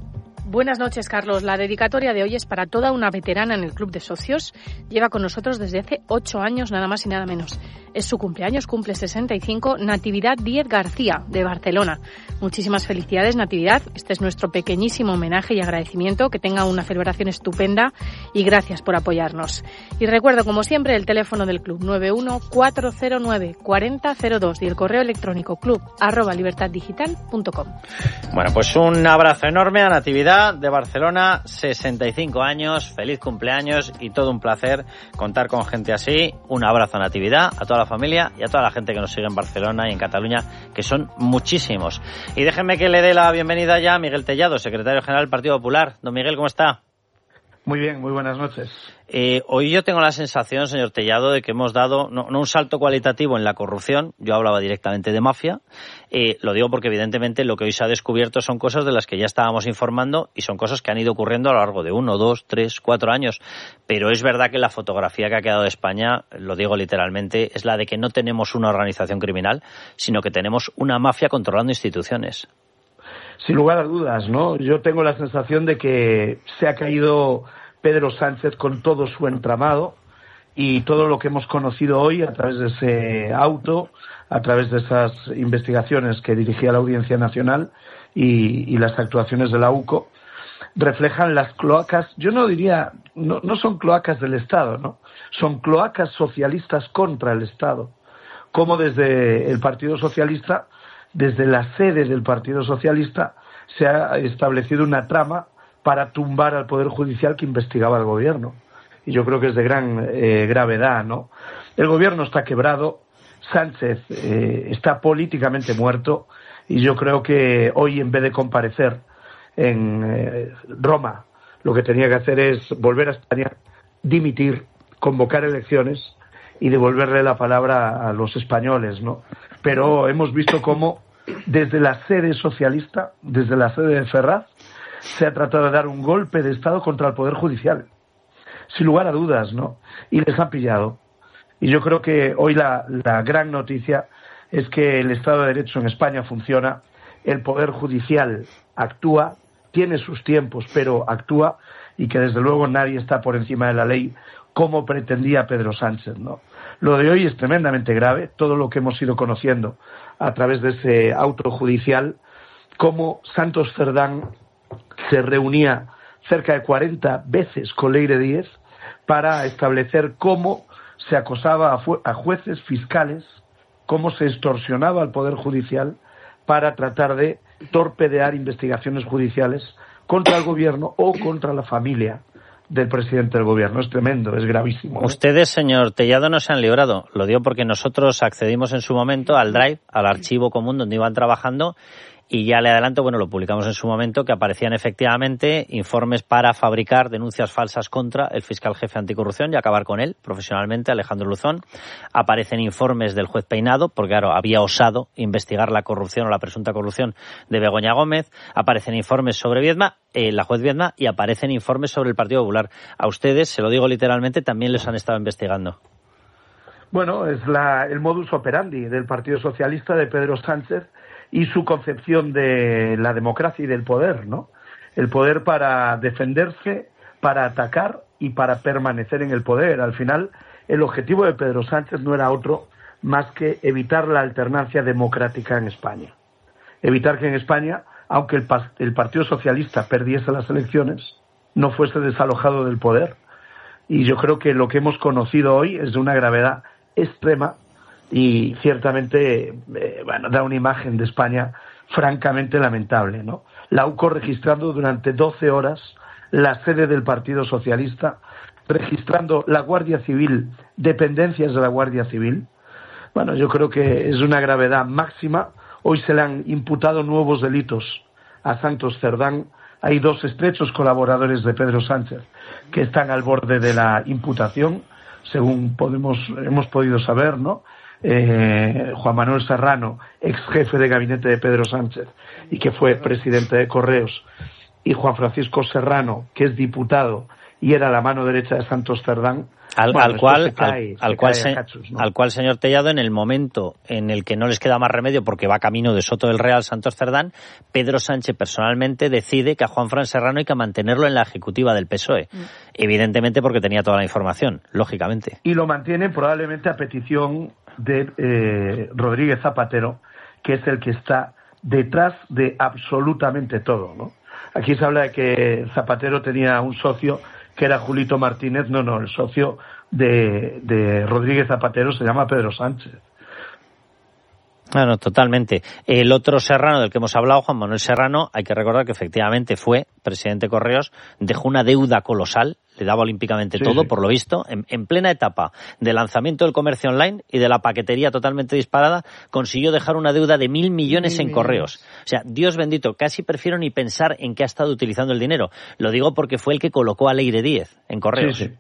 Buenas noches, Carlos. La dedicatoria de hoy es para toda una veterana en el Club de Socios. Lleva con nosotros desde hace ocho años, nada más y nada menos. Es su cumpleaños, cumple sesenta y cinco, Natividad Díez García, de Barcelona. Muchísimas felicidades, Natividad. Este es nuestro pequeñísimo homenaje y agradecimiento. Que tenga una celebración estupenda y gracias por apoyarnos. Y recuerdo, como siempre, el teléfono del club nueve uno cuatro cero nueve cuatro cero cero dos y el correo electrónico club arroba libertad digital punto com. Bueno, pues un abrazo enorme a Natividad de Barcelona, sesenta y cinco años, feliz cumpleaños y todo un placer contar con gente así. Un abrazo a Natividad, a toda la familia y a toda la gente que nos sigue en Barcelona y en Cataluña, que son muchísimos. Y déjenme que le dé la bienvenida ya a Miguel Tellado, secretario general del Partido Popular. Don Miguel, ¿cómo está? Muy bien, muy buenas noches. Eh, hoy yo tengo la sensación, señor Tellado, de que hemos dado no, no un salto cualitativo en la corrupción. Yo hablaba directamente de mafia. Eh, lo digo porque evidentemente lo que hoy se ha descubierto son cosas de las que ya estábamos informando y son cosas que han ido ocurriendo a lo largo de uno, dos, tres, cuatro años. Pero es verdad que la fotografía que ha quedado de España, lo digo literalmente, es la de que no tenemos una organización criminal, sino que tenemos una mafia controlando instituciones. Sin lugar a dudas, ¿no? Yo tengo la sensación de que se ha caído Pedro Sánchez con todo su entramado y todo lo que hemos conocido hoy a través de ese auto, a través de esas investigaciones que dirigía la Audiencia Nacional y, y las actuaciones de la U C O, reflejan las cloacas, yo no diría, no, no son cloacas del Estado, ¿no? Son cloacas socialistas contra el Estado. Como desde el Partido Socialista, desde la sede del Partido Socialista, se ha establecido una trama para tumbar al Poder Judicial que investigaba al Gobierno. Y yo creo que es de gran eh, gravedad, ¿no? El Gobierno está quebrado, Sánchez eh, está políticamente muerto, y yo creo que hoy, en vez de comparecer en eh, Roma, lo que tenía que hacer es volver a España, dimitir, convocar elecciones y devolverle la palabra a los españoles, ¿no? Pero hemos visto cómo desde la sede socialista, desde la sede de Ferraz, se ha tratado de dar un golpe de Estado contra el Poder Judicial. Sin lugar a dudas, ¿no? Y les han pillado. Y yo creo que hoy la, la gran noticia es que el Estado de Derecho en España funciona, el Poder Judicial actúa, tiene sus tiempos, pero actúa, y que desde luego nadie está por encima de la ley como pretendía Pedro Sánchez, ¿no? Lo de hoy es tremendamente grave, todo lo que hemos ido conociendo a través de ese auto judicial, cómo Santos Cerdán se reunía cerca de cuarenta veces con Leire Díez para establecer cómo se acosaba a, fu- a jueces, fiscales, cómo se extorsionaba al Poder Judicial para tratar de torpedear investigaciones judiciales contra el Gobierno o contra la familia del presidente del Gobierno. Es tremendo, es gravísimo, ¿eh? Ustedes, señor Tellado, no se han librado. Lo digo porque nosotros accedimos en su momento al Drive, al archivo común donde iban trabajando, y ya le adelanto, bueno, lo publicamos en su momento, que aparecían efectivamente informes para fabricar denuncias falsas contra el fiscal jefe anticorrupción y acabar con él profesionalmente, Alejandro Luzón. Aparecen informes del juez Peinado, porque claro, había osado investigar la corrupción o la presunta corrupción de Begoña Gómez. Aparecen informes sobre Viedma, eh, la juez Viedma, y aparecen informes sobre el Partido Popular. A ustedes, se lo digo literalmente, también les han estado investigando. Bueno, es la, el modus operandi del Partido Socialista de Pedro Sánchez y su concepción de la democracia y del poder, ¿no? El poder para defenderse, para atacar y para permanecer en el poder. Al final, el objetivo de Pedro Sánchez no era otro más que evitar la alternancia democrática en España. Evitar que en España, aunque el, el Partido Socialista perdiese las elecciones, no fuese desalojado del poder. Y yo creo que lo que hemos conocido hoy es de una gravedad extrema y ciertamente eh, bueno, da una imagen de España francamente lamentable, ¿no? La U C O registrando durante doce horas la sede del Partido Socialista, registrando la Guardia Civil, dependencias de la Guardia Civil. Bueno, yo creo que es una gravedad máxima. Hoy se le han imputado nuevos delitos a Santos Cerdán. Hay dos estrechos colaboradores de Pedro Sánchez que están al borde de la imputación, según podemos, hemos podido saber, ¿no? Eh, Juan Manuel Serrano, ex jefe de gabinete de Pedro Sánchez y que fue presidente de Correos, y Juan Francisco Serrano, que es diputado y era la mano derecha de Santos Cerdán, Al, bueno, al cual, cae, al, al, cual se, Hachus, ¿no? al cual, señor Tellado, en el momento en el que no les queda más remedio porque va camino de Soto del Real Santos Cerdán, Pedro Sánchez personalmente decide que a Juanfran Serrano hay que mantenerlo en la ejecutiva del P S O E. Mm. Evidentemente porque tenía toda la información, lógicamente. Y lo mantiene probablemente a petición de eh, Rodríguez Zapatero, que es el que está detrás de absolutamente todo, ¿no? Aquí se habla de que Zapatero tenía un socio que era Julito Martínez. No, no, el socio de, de Rodríguez Zapatero se llama Pedro Sánchez. Bueno, totalmente. El otro Serrano del que hemos hablado, Juan Manuel Serrano, hay que recordar que efectivamente fue presidente de Correos, dejó una deuda colosal, le daba olímpicamente sí, todo, sí. por lo visto, en, en plena etapa de lanzamiento del comercio online y de la paquetería totalmente disparada, consiguió dejar una deuda de mil millones sí, en Correos. O sea, Dios bendito, casi prefiero ni pensar en qué ha estado utilizando el dinero. Lo digo porque fue el que colocó a Leire Díez en Correos. Sí, sí.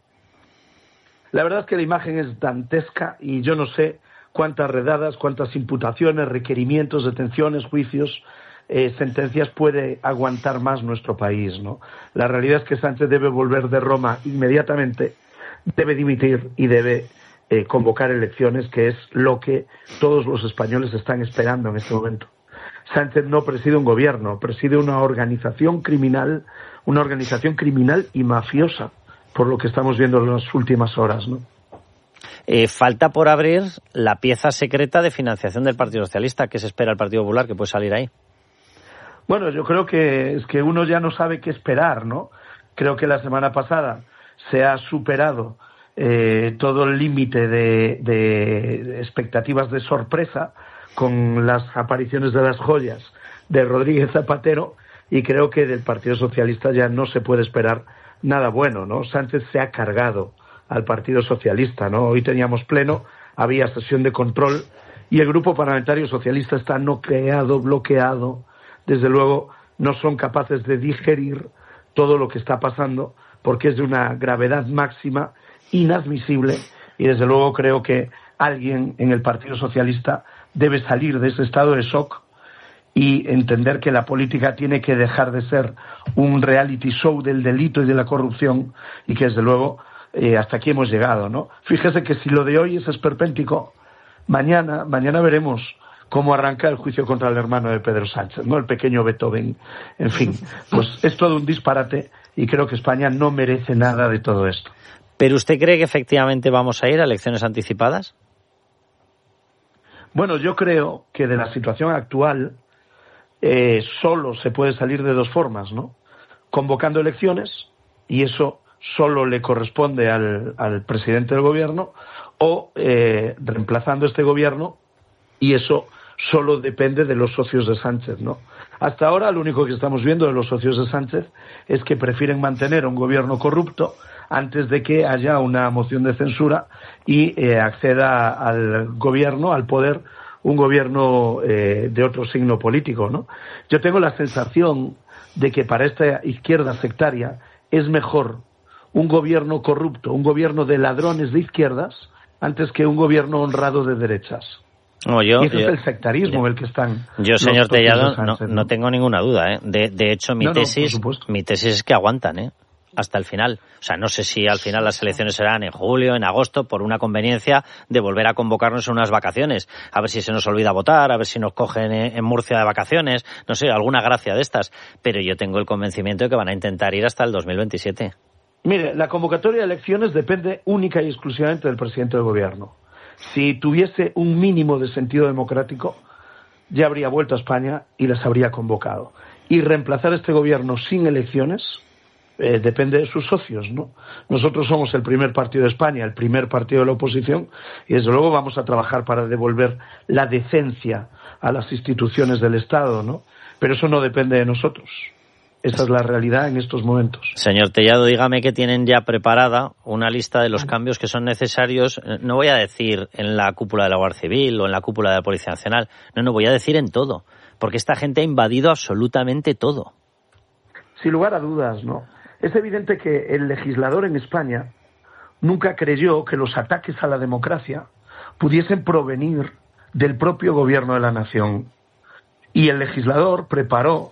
La verdad es que la imagen es dantesca y yo no sé cuántas redadas, cuántas imputaciones, requerimientos, detenciones, juicios, eh, sentencias puede aguantar más nuestro país, ¿no? La realidad es que Sánchez debe volver de Roma inmediatamente, debe dimitir y debe eh, convocar elecciones, que es lo que todos los españoles están esperando en este momento. Sánchez no preside un gobierno, preside una organización criminal, una organización criminal y mafiosa, por lo que estamos viendo en las últimas horas, ¿no? Eh, falta por abrir la pieza secreta de financiación del Partido Socialista. ¿Qué se espera el Partido Popular que puede salir ahí? Bueno, yo creo que es que uno ya no sabe qué esperar, ¿no? Creo que la semana pasada se ha superado eh, todo el límite de, de expectativas de sorpresa con las apariciones de las joyas de Rodríguez Zapatero, y creo que del Partido Socialista ya no se puede esperar nada bueno, ¿no? Sánchez se ha cargado al Partido Socialista, ¿no? Hoy teníamos pleno, había sesión de control y el Grupo Parlamentario Socialista está noqueado, bloqueado. Desde luego no son capaces de digerir todo lo que está pasando porque es de una gravedad máxima, inadmisible, y desde luego creo que alguien en el Partido Socialista debe salir de ese estado de shock y entender que la política tiene que dejar de ser un reality show del delito y de la corrupción, y que desde luego Eh, hasta aquí hemos llegado, ¿no? Fíjese que si lo de hoy es esperpéntico, mañana, mañana veremos cómo arranca el juicio contra el hermano de Pedro Sánchez, ¿no? El pequeño Beethoven. En fin, pues es todo un disparate y creo que España no merece nada de todo esto. ¿Pero usted cree que efectivamente vamos a ir a elecciones anticipadas? Bueno, yo creo que de la situación actual eh, solo se puede salir de dos formas, ¿no? Convocando elecciones, y eso solo le corresponde al, al presidente del gobierno, o eh, reemplazando este gobierno, y eso solo depende de los socios de Sánchez, ¿no? Hasta ahora lo único que estamos viendo de los socios de Sánchez es que prefieren mantener un gobierno corrupto antes de que haya una moción de censura y eh, acceda al gobierno, al poder, un gobierno eh, de otro signo político, ¿no? Yo tengo la sensación de que para esta izquierda sectaria es mejor un gobierno corrupto, un gobierno de ladrones de izquierdas, antes que un gobierno honrado de derechas. No, yo, y ese yo, es el sectarismo yo, en el que están. Yo, señor Tellado, Sánchez, no, ¿no? no tengo ninguna duda, ¿eh? De, de hecho, mi no, tesis, no, mi tesis es que aguantan, ¿eh? Hasta el final. O sea, no sé si al final las elecciones serán en julio, en agosto, por una conveniencia de volver a convocarnos en unas vacaciones. A ver si se nos olvida votar, a ver si nos cogen en Murcia de vacaciones, no sé, alguna gracia de estas. Pero yo tengo el convencimiento de que van a intentar ir hasta el dos mil veintisiete. Mire, la convocatoria de elecciones depende única y exclusivamente del presidente del gobierno. Si tuviese un mínimo de sentido democrático, ya habría vuelto a España y las habría convocado. Y reemplazar este gobierno sin elecciones eh, depende de sus socios, ¿no? Nosotros somos el primer partido de España, el primer partido de la oposición, y desde luego vamos a trabajar para devolver la decencia a las instituciones del Estado, ¿no? Pero eso no depende de nosotros. Esa es la realidad en estos momentos. Señor Tellado, dígame que tienen ya preparada una lista de los cambios que son necesarios, no voy a decir en la cúpula de la Guardia Civil o en la cúpula de la Policía Nacional, no, no, voy a decir en todo, porque esta gente ha invadido absolutamente todo. Sin lugar a dudas, ¿no? Es evidente que el legislador en España nunca creyó que los ataques a la democracia pudiesen provenir del propio gobierno de la nación. Y el legislador preparó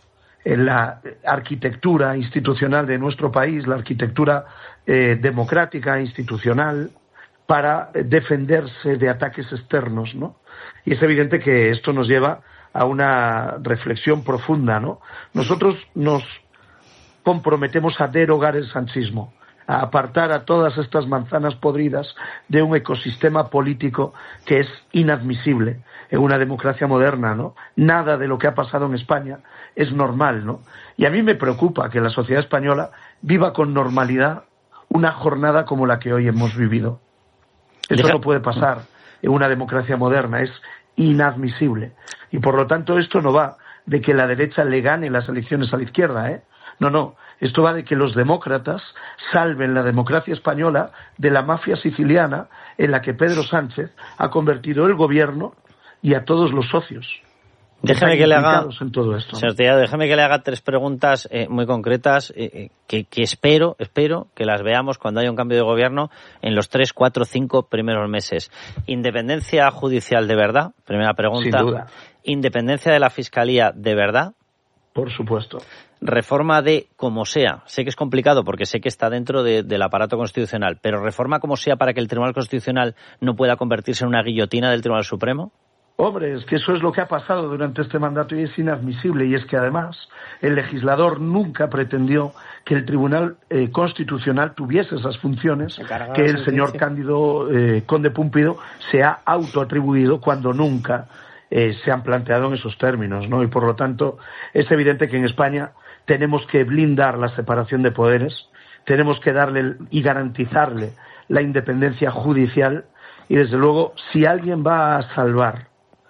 en la arquitectura institucional de nuestro país, la arquitectura eh, democrática, institucional, para defenderse de ataques externos, ¿no? Y es evidente que esto nos lleva a una reflexión profunda, ¿no? Nosotros nos comprometemos a derogar el sanchismo, a apartar a todas estas manzanas podridas de un ecosistema político que es inadmisible en una democracia moderna, ¿no? Nada de lo que ha pasado en España es normal, ¿no? Y a mí me preocupa que la sociedad española viva con normalidad una jornada como la que hoy hemos vivido. Eso no puede pasar en una democracia moderna, es inadmisible. Y por lo tanto esto no va de que la derecha le gane las elecciones a la izquierda, ¿eh? No, no. Esto va de que los demócratas salven la democracia española de la mafia siciliana en la que Pedro Sánchez ha convertido el gobierno y a todos los socios. Déjeme que le haga, en todo esto, ¿no? Señor Tellado, déjeme que le haga tres preguntas eh, muy concretas eh, que, que espero, espero que las veamos cuando haya un cambio de gobierno en los tres, cuatro, cinco primeros meses. Independencia judicial de verdad, primera pregunta. Sin duda. Independencia de la Fiscalía de verdad. Por supuesto. Reforma de como sea. Sé que es complicado porque sé que está dentro de, del aparato constitucional, pero reforma como sea para que el Tribunal Constitucional no pueda convertirse en una guillotina del Tribunal Supremo. Hombre, es que eso es lo que ha pasado durante este mandato y es inadmisible. Y es que además el legislador nunca pretendió que el Tribunal eh, Constitucional tuviese esas funciones que el señor Cándido eh, Conde Púmpido se ha autoatribuido cuando nunca eh, se han planteado en esos términos, ¿no? Y por lo tanto es evidente que en España tenemos que blindar la separación de poderes, tenemos que darle y garantizarle la independencia judicial y desde luego si alguien va a salvar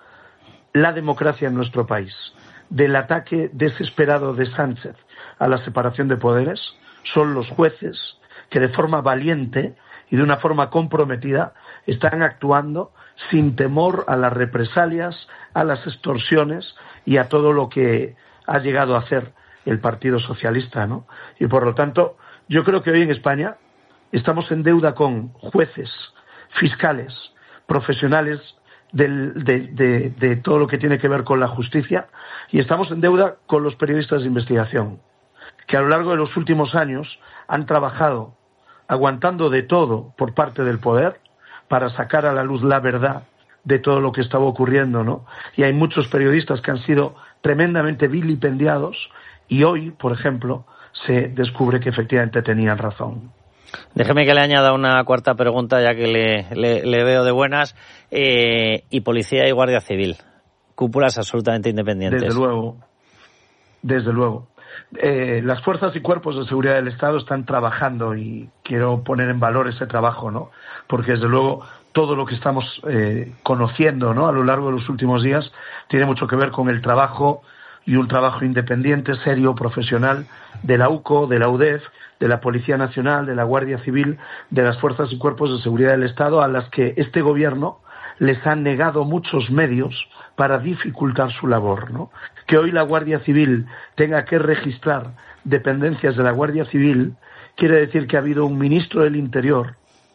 la democracia en nuestro país del ataque desesperado de Sánchez a la separación de poderes son los jueces que de forma valiente y de una forma comprometida están actuando sin temor a las represalias, a las extorsiones y a todo lo que ha llegado a hacer el Partido Socialista, ¿no? Y por lo tanto, yo creo que hoy en España estamos en deuda con jueces, fiscales, profesionales del, de, de, de todo lo que tiene que ver con la justicia y estamos en deuda con los periodistas de investigación, que a lo largo de los últimos años han trabajado aguantando de todo por parte del poder para sacar a la luz la verdad de todo lo que estaba ocurriendo, ¿no? Y hay muchos periodistas que han sido tremendamente vilipendiados y hoy, por ejemplo, se descubre que efectivamente tenían razón. Déjeme que le añada una cuarta pregunta, ya que le, le, le veo de buenas. Eh, y Policía y Guardia Civil, cúpulas absolutamente independientes. Desde luego, desde luego. Eh, las fuerzas y cuerpos de seguridad del Estado están trabajando y quiero poner en valor ese trabajo, ¿no? Porque desde luego todo lo que estamos eh, conociendo, ¿no? A lo largo de los últimos días tiene mucho que ver con el trabajo y un trabajo independiente, serio, profesional de la U C O, de la U D E F, de la Policía Nacional, de la Guardia Civil, de las fuerzas y cuerpos de seguridad del Estado, a las que este gobierno les ha negado muchos medios para dificultar su labor, ¿no? Que hoy la Guardia Civil tenga que registrar dependencias de la Guardia Civil quiere decir que ha habido un ministro del Interior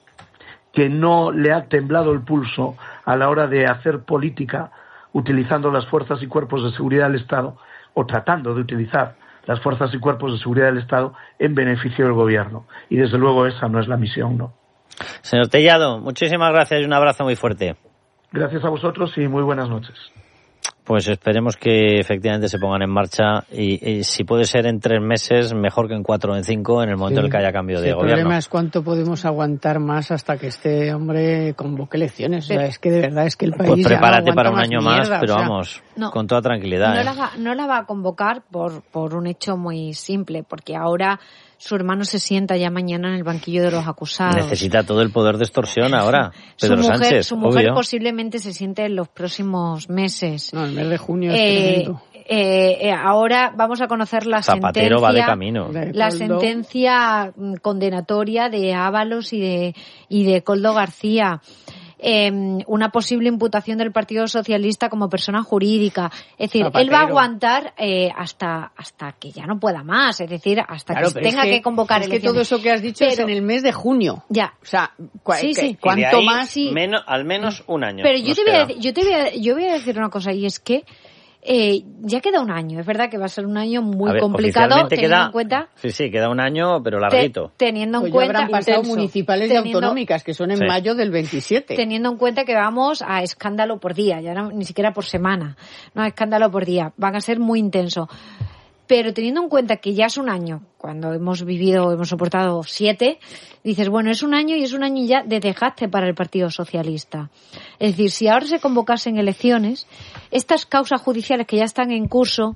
que no le ha temblado el pulso a la hora de hacer política utilizando las fuerzas y cuerpos de seguridad del Estado o tratando de utilizar las fuerzas y cuerpos de seguridad del Estado en beneficio del gobierno. Y desde luego esa no es la misión, ¿no? Señor Tellado, muchísimas gracias y un abrazo muy fuerte. Gracias a vosotros y muy buenas noches. Pues esperemos que efectivamente se pongan en marcha y, y si puede ser en tres meses, mejor que en cuatro o en cinco, en el momento sí. en el que haya cambio sí, de el gobierno. El problema es cuánto podemos aguantar más hasta que este hombre convoque elecciones. O sea, es que de verdad es que el país pues prepárate ya no para un más año mierda, más, pero o sea, vamos, no, con toda tranquilidad. No, ¿eh? la va, no la va a convocar por, por un hecho muy simple, porque ahora su hermano se sienta ya mañana en el banquillo de los acusados. Necesita todo el poder de extorsión ahora, Pedro su mujer, Sánchez, Su mujer obvio. posiblemente se siente en los próximos meses. No, el mes de junio eh, es tremendo. Eh, eh, ahora vamos a conocer la Zapatero sentencia. va de camino. La sentencia condenatoria de Ábalos y de, y de Koldo García. Eh, una posible imputación del Partido Socialista como persona jurídica. Es decir, Zapatero. él va a aguantar eh, hasta hasta que ya no pueda más. Es decir, hasta claro, que tenga es que, que convocar es elecciones. que todo eso que has dicho pero, es en el mes de junio. Ya. O sea, cu- sí, sí. ¿cuánto y de ahí, más? Sí. Menos, al menos un año. Pero yo te, voy a queda. decir, yo te voy a, yo voy a decir una cosa, y es que Eh, ya queda un año, es verdad que va a ser un año muy ver, complicado teniendo queda, en cuenta... Sí, sí, queda un año, pero larguito. Te, teniendo en pues cuenta... Ya habrán pasado intenso, municipales teniendo, y autonómicas, que son en sí. mayo del veintisiete. Teniendo en cuenta que vamos a escándalo por día, ya no, ni siquiera por semana, no, a escándalo por día, van a ser muy intensos. Pero teniendo en cuenta que ya es un año, cuando hemos vivido, hemos soportado siete, dices, bueno, es un año y es un año ya de desgaste para el Partido Socialista. Es decir, si ahora se convocasen elecciones, estas causas judiciales que ya están en curso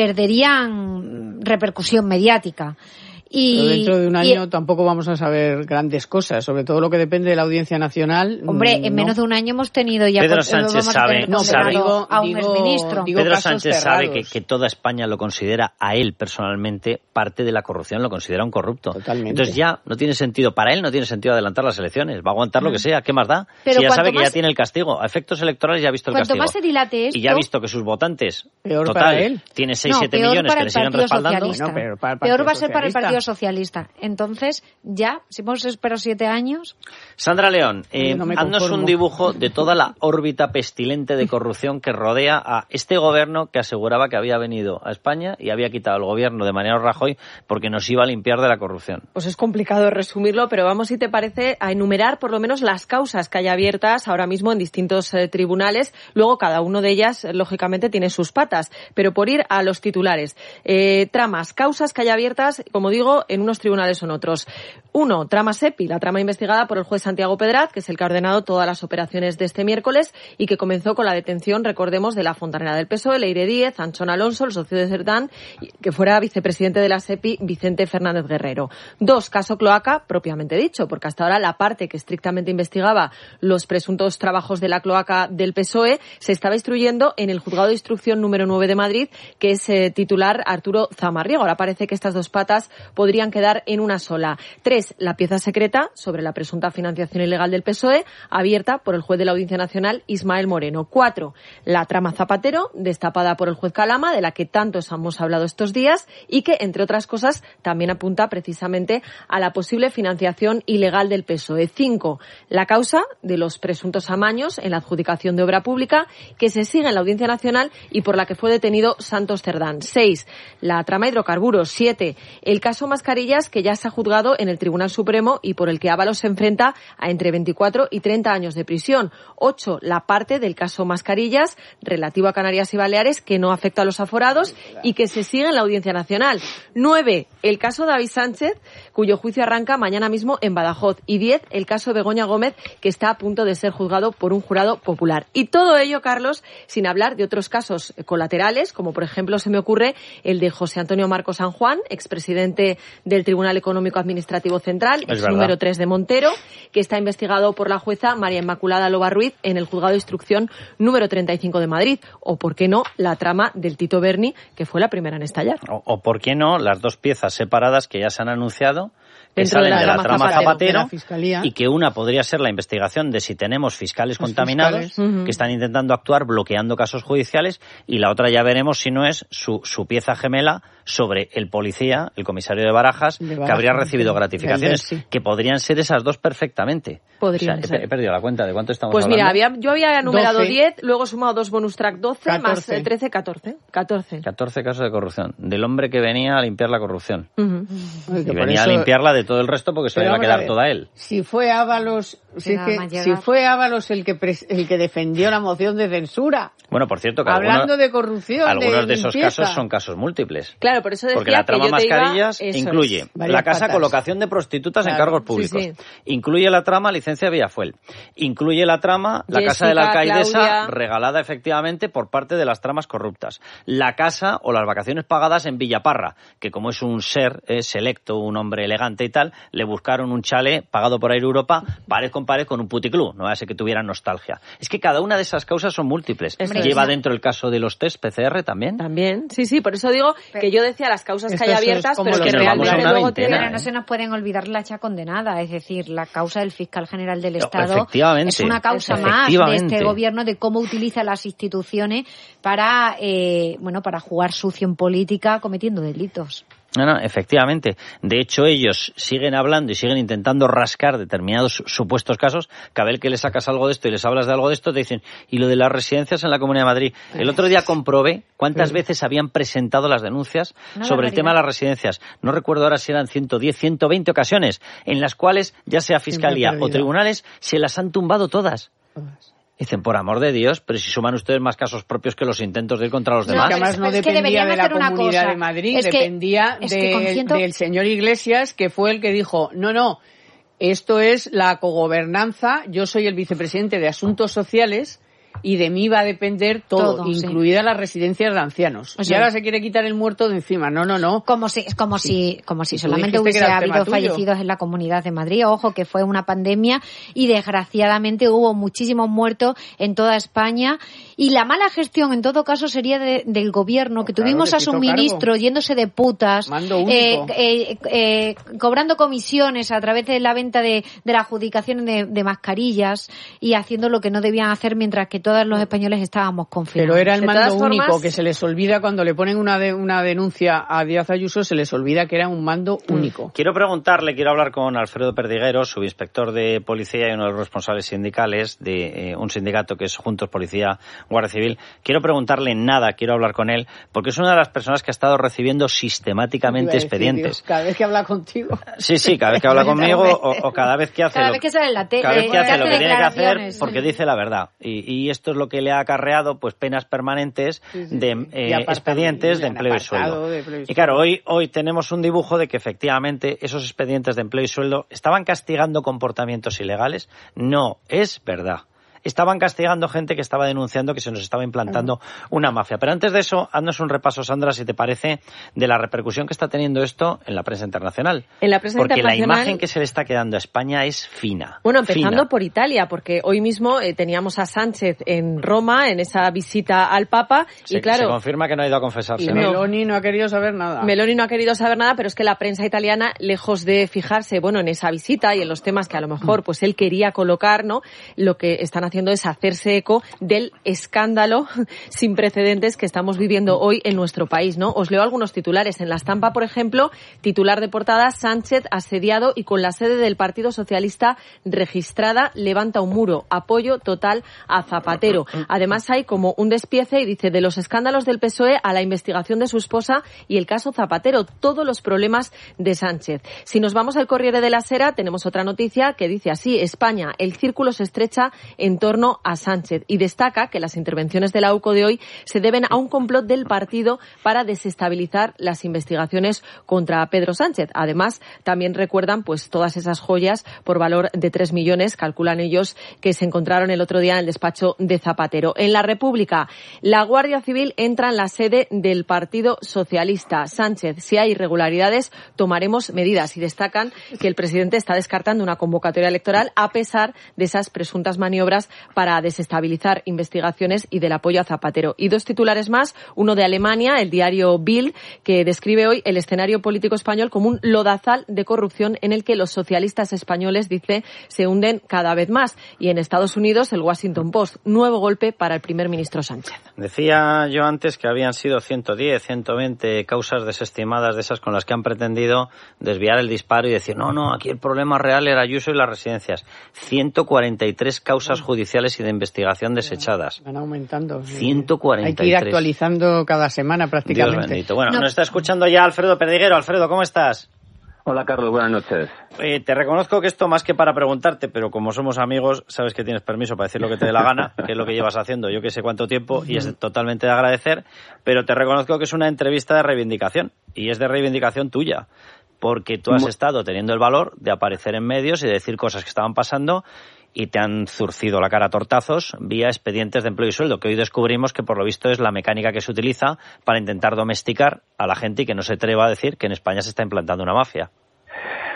perderían repercusión mediática. Y, Pero dentro de un año y, tampoco vamos a saber grandes cosas, sobre todo lo que depende de la Audiencia Nacional. Hombre, en no. menos de un año hemos tenido ya... Pedro Sánchez sabe, no, sabe digo, a un digo, exministro. digo Pedro Sánchez cerrados. sabe que, que toda España lo considera a él personalmente parte de la corrupción, lo considera un corrupto. Totalmente. Entonces ya no tiene sentido, para él no tiene sentido adelantar las elecciones, va a aguantar lo que sea, ¿qué más da? Pero si ya sabe que más, ya tiene el castigo, a efectos electorales ya ha visto el cuanto castigo. Más se dilate esto, y ya ha visto que sus votantes, peor total, para él. tiene seis no, siete millones que le siguen respaldando. Bueno, peor, para el peor va a ser Socialista. para el Partido Socialista. Entonces, ya, si hemos esperado siete años... Sandra León, eh, no haznos un dibujo de toda la órbita pestilente de corrupción que rodea a este gobierno que aseguraba que había venido a España y había quitado el gobierno de Mariano Rajoy porque nos iba a limpiar de la corrupción. Pues es complicado resumirlo, pero vamos, si te parece, a enumerar por lo menos las causas que hay abiertas ahora mismo en distintos eh, tribunales. Luego, cada uno de ellas, lógicamente, tiene sus patas. Pero por ir a los titulares. Eh, tramas, causas que hay abiertas, como digo, en unos tribunales o en otros. Uno, trama SEPI, la trama investigada por el juez Santiago Pedraz, que es el que ha ordenado todas las operaciones de este miércoles y que comenzó con la detención, recordemos, de la fontanera del P S O E, Leire Díez, Anchón Alonso, el socio de Cerdán, que fuera vicepresidente de la SEPI, Vicente Fernández Guerrero. Dos, caso cloaca, propiamente dicho, porque hasta ahora la parte que estrictamente investigaba los presuntos trabajos de la cloaca del P S O E se estaba instruyendo en el juzgado de instrucción número nueve de Madrid, que es eh, titular Arturo Zamarriego. Ahora parece que estas dos patas podrían quedar en una sola. Tres, la pieza secreta sobre la presunta financiación ilegal del P S O E, abierta por el juez de la Audiencia Nacional, Ismael Moreno. Cuatro, la trama Zapatero, destapada por el juez Calama, de la que tanto hemos hablado estos días y que, entre otras cosas, también apunta precisamente a la posible financiación ilegal del P S O E. Cinco, la causa de los presuntos amaños en la adjudicación de obra pública que se sigue en la Audiencia Nacional y por la que fue detenido Santos Cerdán. Seis, la trama hidrocarburos. Siete, el caso Mascarillas, que ya se ha juzgado en el Tribunal Supremo y por el que Ábalos se enfrenta a entre veinticuatro y treinta años de prisión. Ocho, la parte del caso Mascarillas relativo a Canarias y Baleares que no afecta a los aforados y que se sigue en la Audiencia Nacional. Nueve, el caso David Sánchez, cuyo juicio arranca mañana mismo en Badajoz. Y diez, el caso Begoña Gómez, que está a punto de ser juzgado por un jurado popular. Y todo ello, Carlos, sin hablar de otros casos colaterales, como por ejemplo se me ocurre el de José Antonio Marco San Juan, expresidente del Tribunal Económico Administrativo Central, ex número tres de Montero, que está investigado por la jueza María Inmaculada Loba Ruiz en el juzgado de instrucción número treinta y cinco de Madrid. O, ¿por qué no?, la trama del Tito Berni, que fue la primera en estallar. O, o ¿por qué no?, las dos piezas separadas que ya se han anunciado, que dentro salen de la, de la trama Zapatero, Zapatero y que una podría ser la investigación de si tenemos fiscales Los contaminados fiscales. Uh-huh. que están intentando actuar bloqueando casos judiciales, y la otra ya veremos si no es su, su pieza gemela sobre el policía, el comisario de Barajas, de Barajas que habría recibido de, gratificaciones, de, sí. que podrían ser esas dos perfectamente. Podrían o sea, ser. He, he perdido la cuenta de cuánto estamos pues hablando. Pues mira, había, yo había numerado diez, luego he sumado dos bonus track doce, catorce. Más eh, trece, catorce. catorce. catorce casos de corrupción. Del hombre que venía a limpiar la corrupción. Uh-huh. Y venía eso... a limpiarla de todo el resto porque se le iba a quedar toda él. Si fue Ábalos, si, que, si fue Ábalos el que pres, el que defendió la moción de censura. Bueno, por cierto, que hablando algunos, de corrupción, algunos de, de esos casos son casos múltiples. Claro, por eso decía porque la trama que yo te Mascarillas iba, incluye es, la casa patas. colocación de prostitutas claro, en cargos públicos, sí, sí. incluye la trama licencia Villafuel, incluye la trama la Jessica, casa de la alcaidesa Claudia. regalada efectivamente por parte de las tramas corruptas, la casa o las vacaciones pagadas en Villaparra, que como es un ser eh, selecto, un hombre elegante y tal, le buscaron un chalet pagado por Air Europa, pared con pared con un puticlub, no va a ser que tuvieran nostalgia. Es que cada una de esas causas son múltiples. Eso Lleva es. dentro el caso de los test P C R también. También, sí, sí, por eso digo pero, que yo decía las causas que hay abiertas, pero que, que realmente luego tienen... Pero no se nos pueden olvidar la hacha condenada, es decir, la causa del fiscal general del Estado es una causa más de este gobierno de cómo utiliza las instituciones para, eh, bueno, para jugar sucio en política cometiendo delitos. No, no, efectivamente. De hecho, ellos siguen hablando y siguen intentando rascar determinados supuestos casos. Cada vez que les sacas algo de esto y les hablas de algo de esto, te dicen, ¿y lo de las residencias en la Comunidad de Madrid? El otro día comprobé cuántas veces habían presentado las denuncias no, sobre el tema de las residencias. No recuerdo ahora si eran ciento diez, ciento veinte ocasiones en las cuales, ya sea Fiscalía o tribunales, se las han tumbado todas. Todas. Dicen, por amor de Dios, pero si suman ustedes más casos propios que los intentos de ir contra los no, demás. Que además no dependía de la Comunidad de Madrid, es que, dependía es que de, ciento... del señor Iglesias, que fue el que dijo, no, no, esto es la cogobernanza, yo soy el vicepresidente de Asuntos Sociales y de mí va a depender todo, todo incluidas sí. las residencias de ancianos. O sea, y ahora se quiere quitar el muerto de encima. No, no, no. Como si, como si, como si solamente hubiese habido fallecidos en la Comunidad de Madrid. Ojo, que fue una pandemia y desgraciadamente hubo muchísimos muertos en toda España. Y la mala gestión, en todo caso, sería de, del gobierno, que claro, tuvimos a su ministro cargo. yéndose de putas, eh, eh, eh, cobrando comisiones a través de la venta de, de la adjudicación de, de mascarillas y haciendo lo que no debían hacer mientras que todos los españoles estábamos confinados. Pero era el mando único, formas... que se les olvida cuando le ponen una, de, una denuncia a Díaz Ayuso, se les olvida que era un mando único. Quiero preguntarle, quiero hablar con Alfredo Perdiguero, subinspector de policía y uno de los responsables sindicales de eh, un sindicato que es Juntos Policía Guardia Civil. Quiero preguntarle nada, quiero hablar con él, porque es una de las personas que ha estado recibiendo sistemáticamente decir, expedientes. Dios, cada vez que habla contigo. Sí, sí, cada vez que habla conmigo o, o cada vez que hace cada lo, vez que sale en la tele, cada vez que hace hace lo que tiene que hacer porque dice la verdad. Y, y esto es lo que le ha acarreado pues penas permanentes sí, sí, de eh, expedientes de empleo y sueldo. De empleo y, y claro, hoy, hoy tenemos un dibujo de que efectivamente esos expedientes de empleo y sueldo estaban castigando comportamientos ilegales. No es verdad. Estaban castigando gente que estaba denunciando que se nos estaba implantando una mafia. Pero antes de eso, haznos un repaso, Sandra, si te parece, de la repercusión que está teniendo esto en la prensa internacional. En la prensa porque internacional... la imagen que se le está quedando a España es fina. Bueno, empezando fina. por Italia, porque hoy mismo eh, teníamos a Sánchez en Roma, en esa visita al Papa, se, y claro... Se confirma que no ha ido a confesarse, y ¿no? Meloni no ha querido saber nada. Meloni no ha querido saber nada, pero es que la prensa italiana, lejos de fijarse, bueno, en esa visita y en los temas que a lo mejor pues él quería colocar, ¿no? Lo que están haciendo es hacerse eco del escándalo sin precedentes que estamos viviendo hoy en nuestro país, ¿no? Os leo algunos titulares. En La Stampa, por ejemplo, titular de portada, Sánchez asediado y con la sede del Partido Socialista registrada, levanta un muro, apoyo total a Zapatero. Además hay como un despiece y dice, de los escándalos del P S O E a la investigación de su esposa y el caso Zapatero, todos los problemas de Sánchez. Si nos vamos al Corriere de la Sera, tenemos otra noticia que dice así, España, el círculo se estrecha en torno a Sánchez y destaca que las intervenciones de la U C O de hoy se deben a un complot del partido para desestabilizar las investigaciones contra Pedro Sánchez. Además, también recuerdan pues todas esas joyas por valor de tres millones, calculan ellos, que se encontraron el otro día en el despacho de Zapatero. En La República, la Guardia Civil entra en la sede del Partido Socialista. Sánchez, si hay irregularidades, tomaremos medidas. Y destacan que el presidente está descartando una convocatoria electoral a pesar de esas presuntas maniobras para desestabilizar investigaciones y del apoyo a Zapatero. Y dos titulares más, uno de Alemania, el diario Bild, que describe hoy el escenario político español como un lodazal de corrupción en el que los socialistas españoles, dice, se hunden cada vez más. Y en Estados Unidos, el Washington Post, nuevo golpe para el primer ministro Sánchez. Decía yo antes que habían sido ciento diez, ciento veinte causas desestimadas de esas con las que han pretendido desviar el disparo y decir, no, no, aquí el problema real era Ayuso y las residencias. ciento cuarenta y tres causas judiciales y de investigación desechadas. Van aumentando. ciento cuarenta y tres. Hay que ir actualizando cada semana prácticamente. Dios bendito. Bueno, no. Nos está escuchando ya Alfredo Perdiguero. Alfredo, ¿cómo estás? Hola, Carlos. Buenas noches. Eh, te reconozco que esto más que para preguntarte, pero como somos amigos, sabes que tienes permiso para decir lo que te dé la gana, que es lo que llevas haciendo yo que sé cuánto tiempo, y es totalmente de agradecer, pero te reconozco que es una entrevista de reivindicación, y es de reivindicación tuya, porque tú has Muy... estado teniendo el valor de aparecer en medios y de decir cosas que estaban pasando, y te han zurcido la cara a tortazos vía expedientes de empleo y sueldo, que hoy descubrimos que por lo visto es la mecánica que se utiliza para intentar domesticar a la gente y que no se atreva a decir que en España se está implantando una mafia.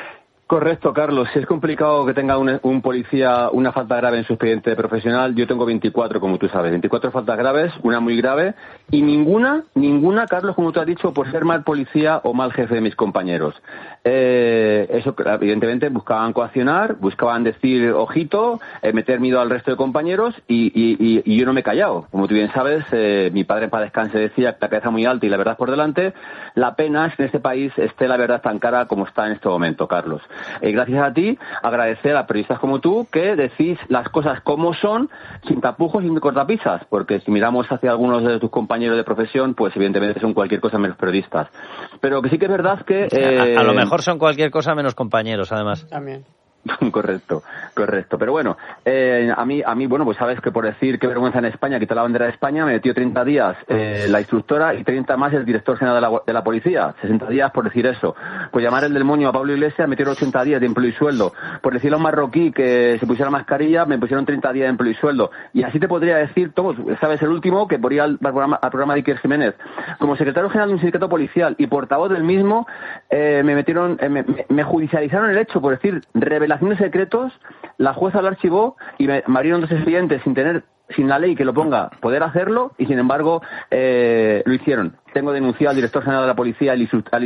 Correcto, Carlos. Es complicado que tenga un, un policía una falta grave en su expediente profesional. Yo tengo veinticuatro, como tú sabes. veinticuatro faltas graves, una muy grave. Y ninguna, ninguna, Carlos, como tú has dicho, por ser mal policía o mal jefe de mis compañeros. Eh, eso, evidentemente, buscaban coaccionar, buscaban decir ojito, eh, meter miedo al resto de compañeros y, y, y yo no me he callado. Como tú bien sabes, eh, mi padre para descanse decía que la cabeza muy alta y la verdad por delante. La pena es que en este país esté la verdad tan cara como está en este momento, Carlos. Eh, gracias a ti, agradecer a periodistas como tú que decís las cosas como son, sin tapujos y sin cortapisas, porque si miramos hacia algunos de tus compañeros de profesión, pues evidentemente son cualquier cosa menos periodistas. Pero que sí que es verdad que... Eh... A, a lo mejor son cualquier cosa menos compañeros, además. También. Correcto, correcto. Pero bueno, eh, a mí, a mí, bueno, pues sabes que por decir qué vergüenza en España, quitar la bandera de España, me metió treinta días eh, la instructora y treinta más el director general de la, de la policía. sesenta días por decir eso. Por llamar el demonio a Pablo Iglesias, me metieron ochenta días de empleo y sueldo. Por decirle a un marroquí que se pusiera mascarilla, me pusieron treinta días de empleo y sueldo. Y así te podría decir, todos, sabes, el último, que por ir al programa, al programa de Iker Jiménez. Como secretario general de un sindicato policial y portavoz del mismo, eh, me metieron, eh, me, me judicializaron el hecho por decir revelaciones secretos. La jueza lo archivó y me, me abrieron dos expedientes sin tener, sin la ley que lo ponga, poder hacerlo, y sin embargo eh, lo hicieron. Tengo denunciado al director general de la policía, al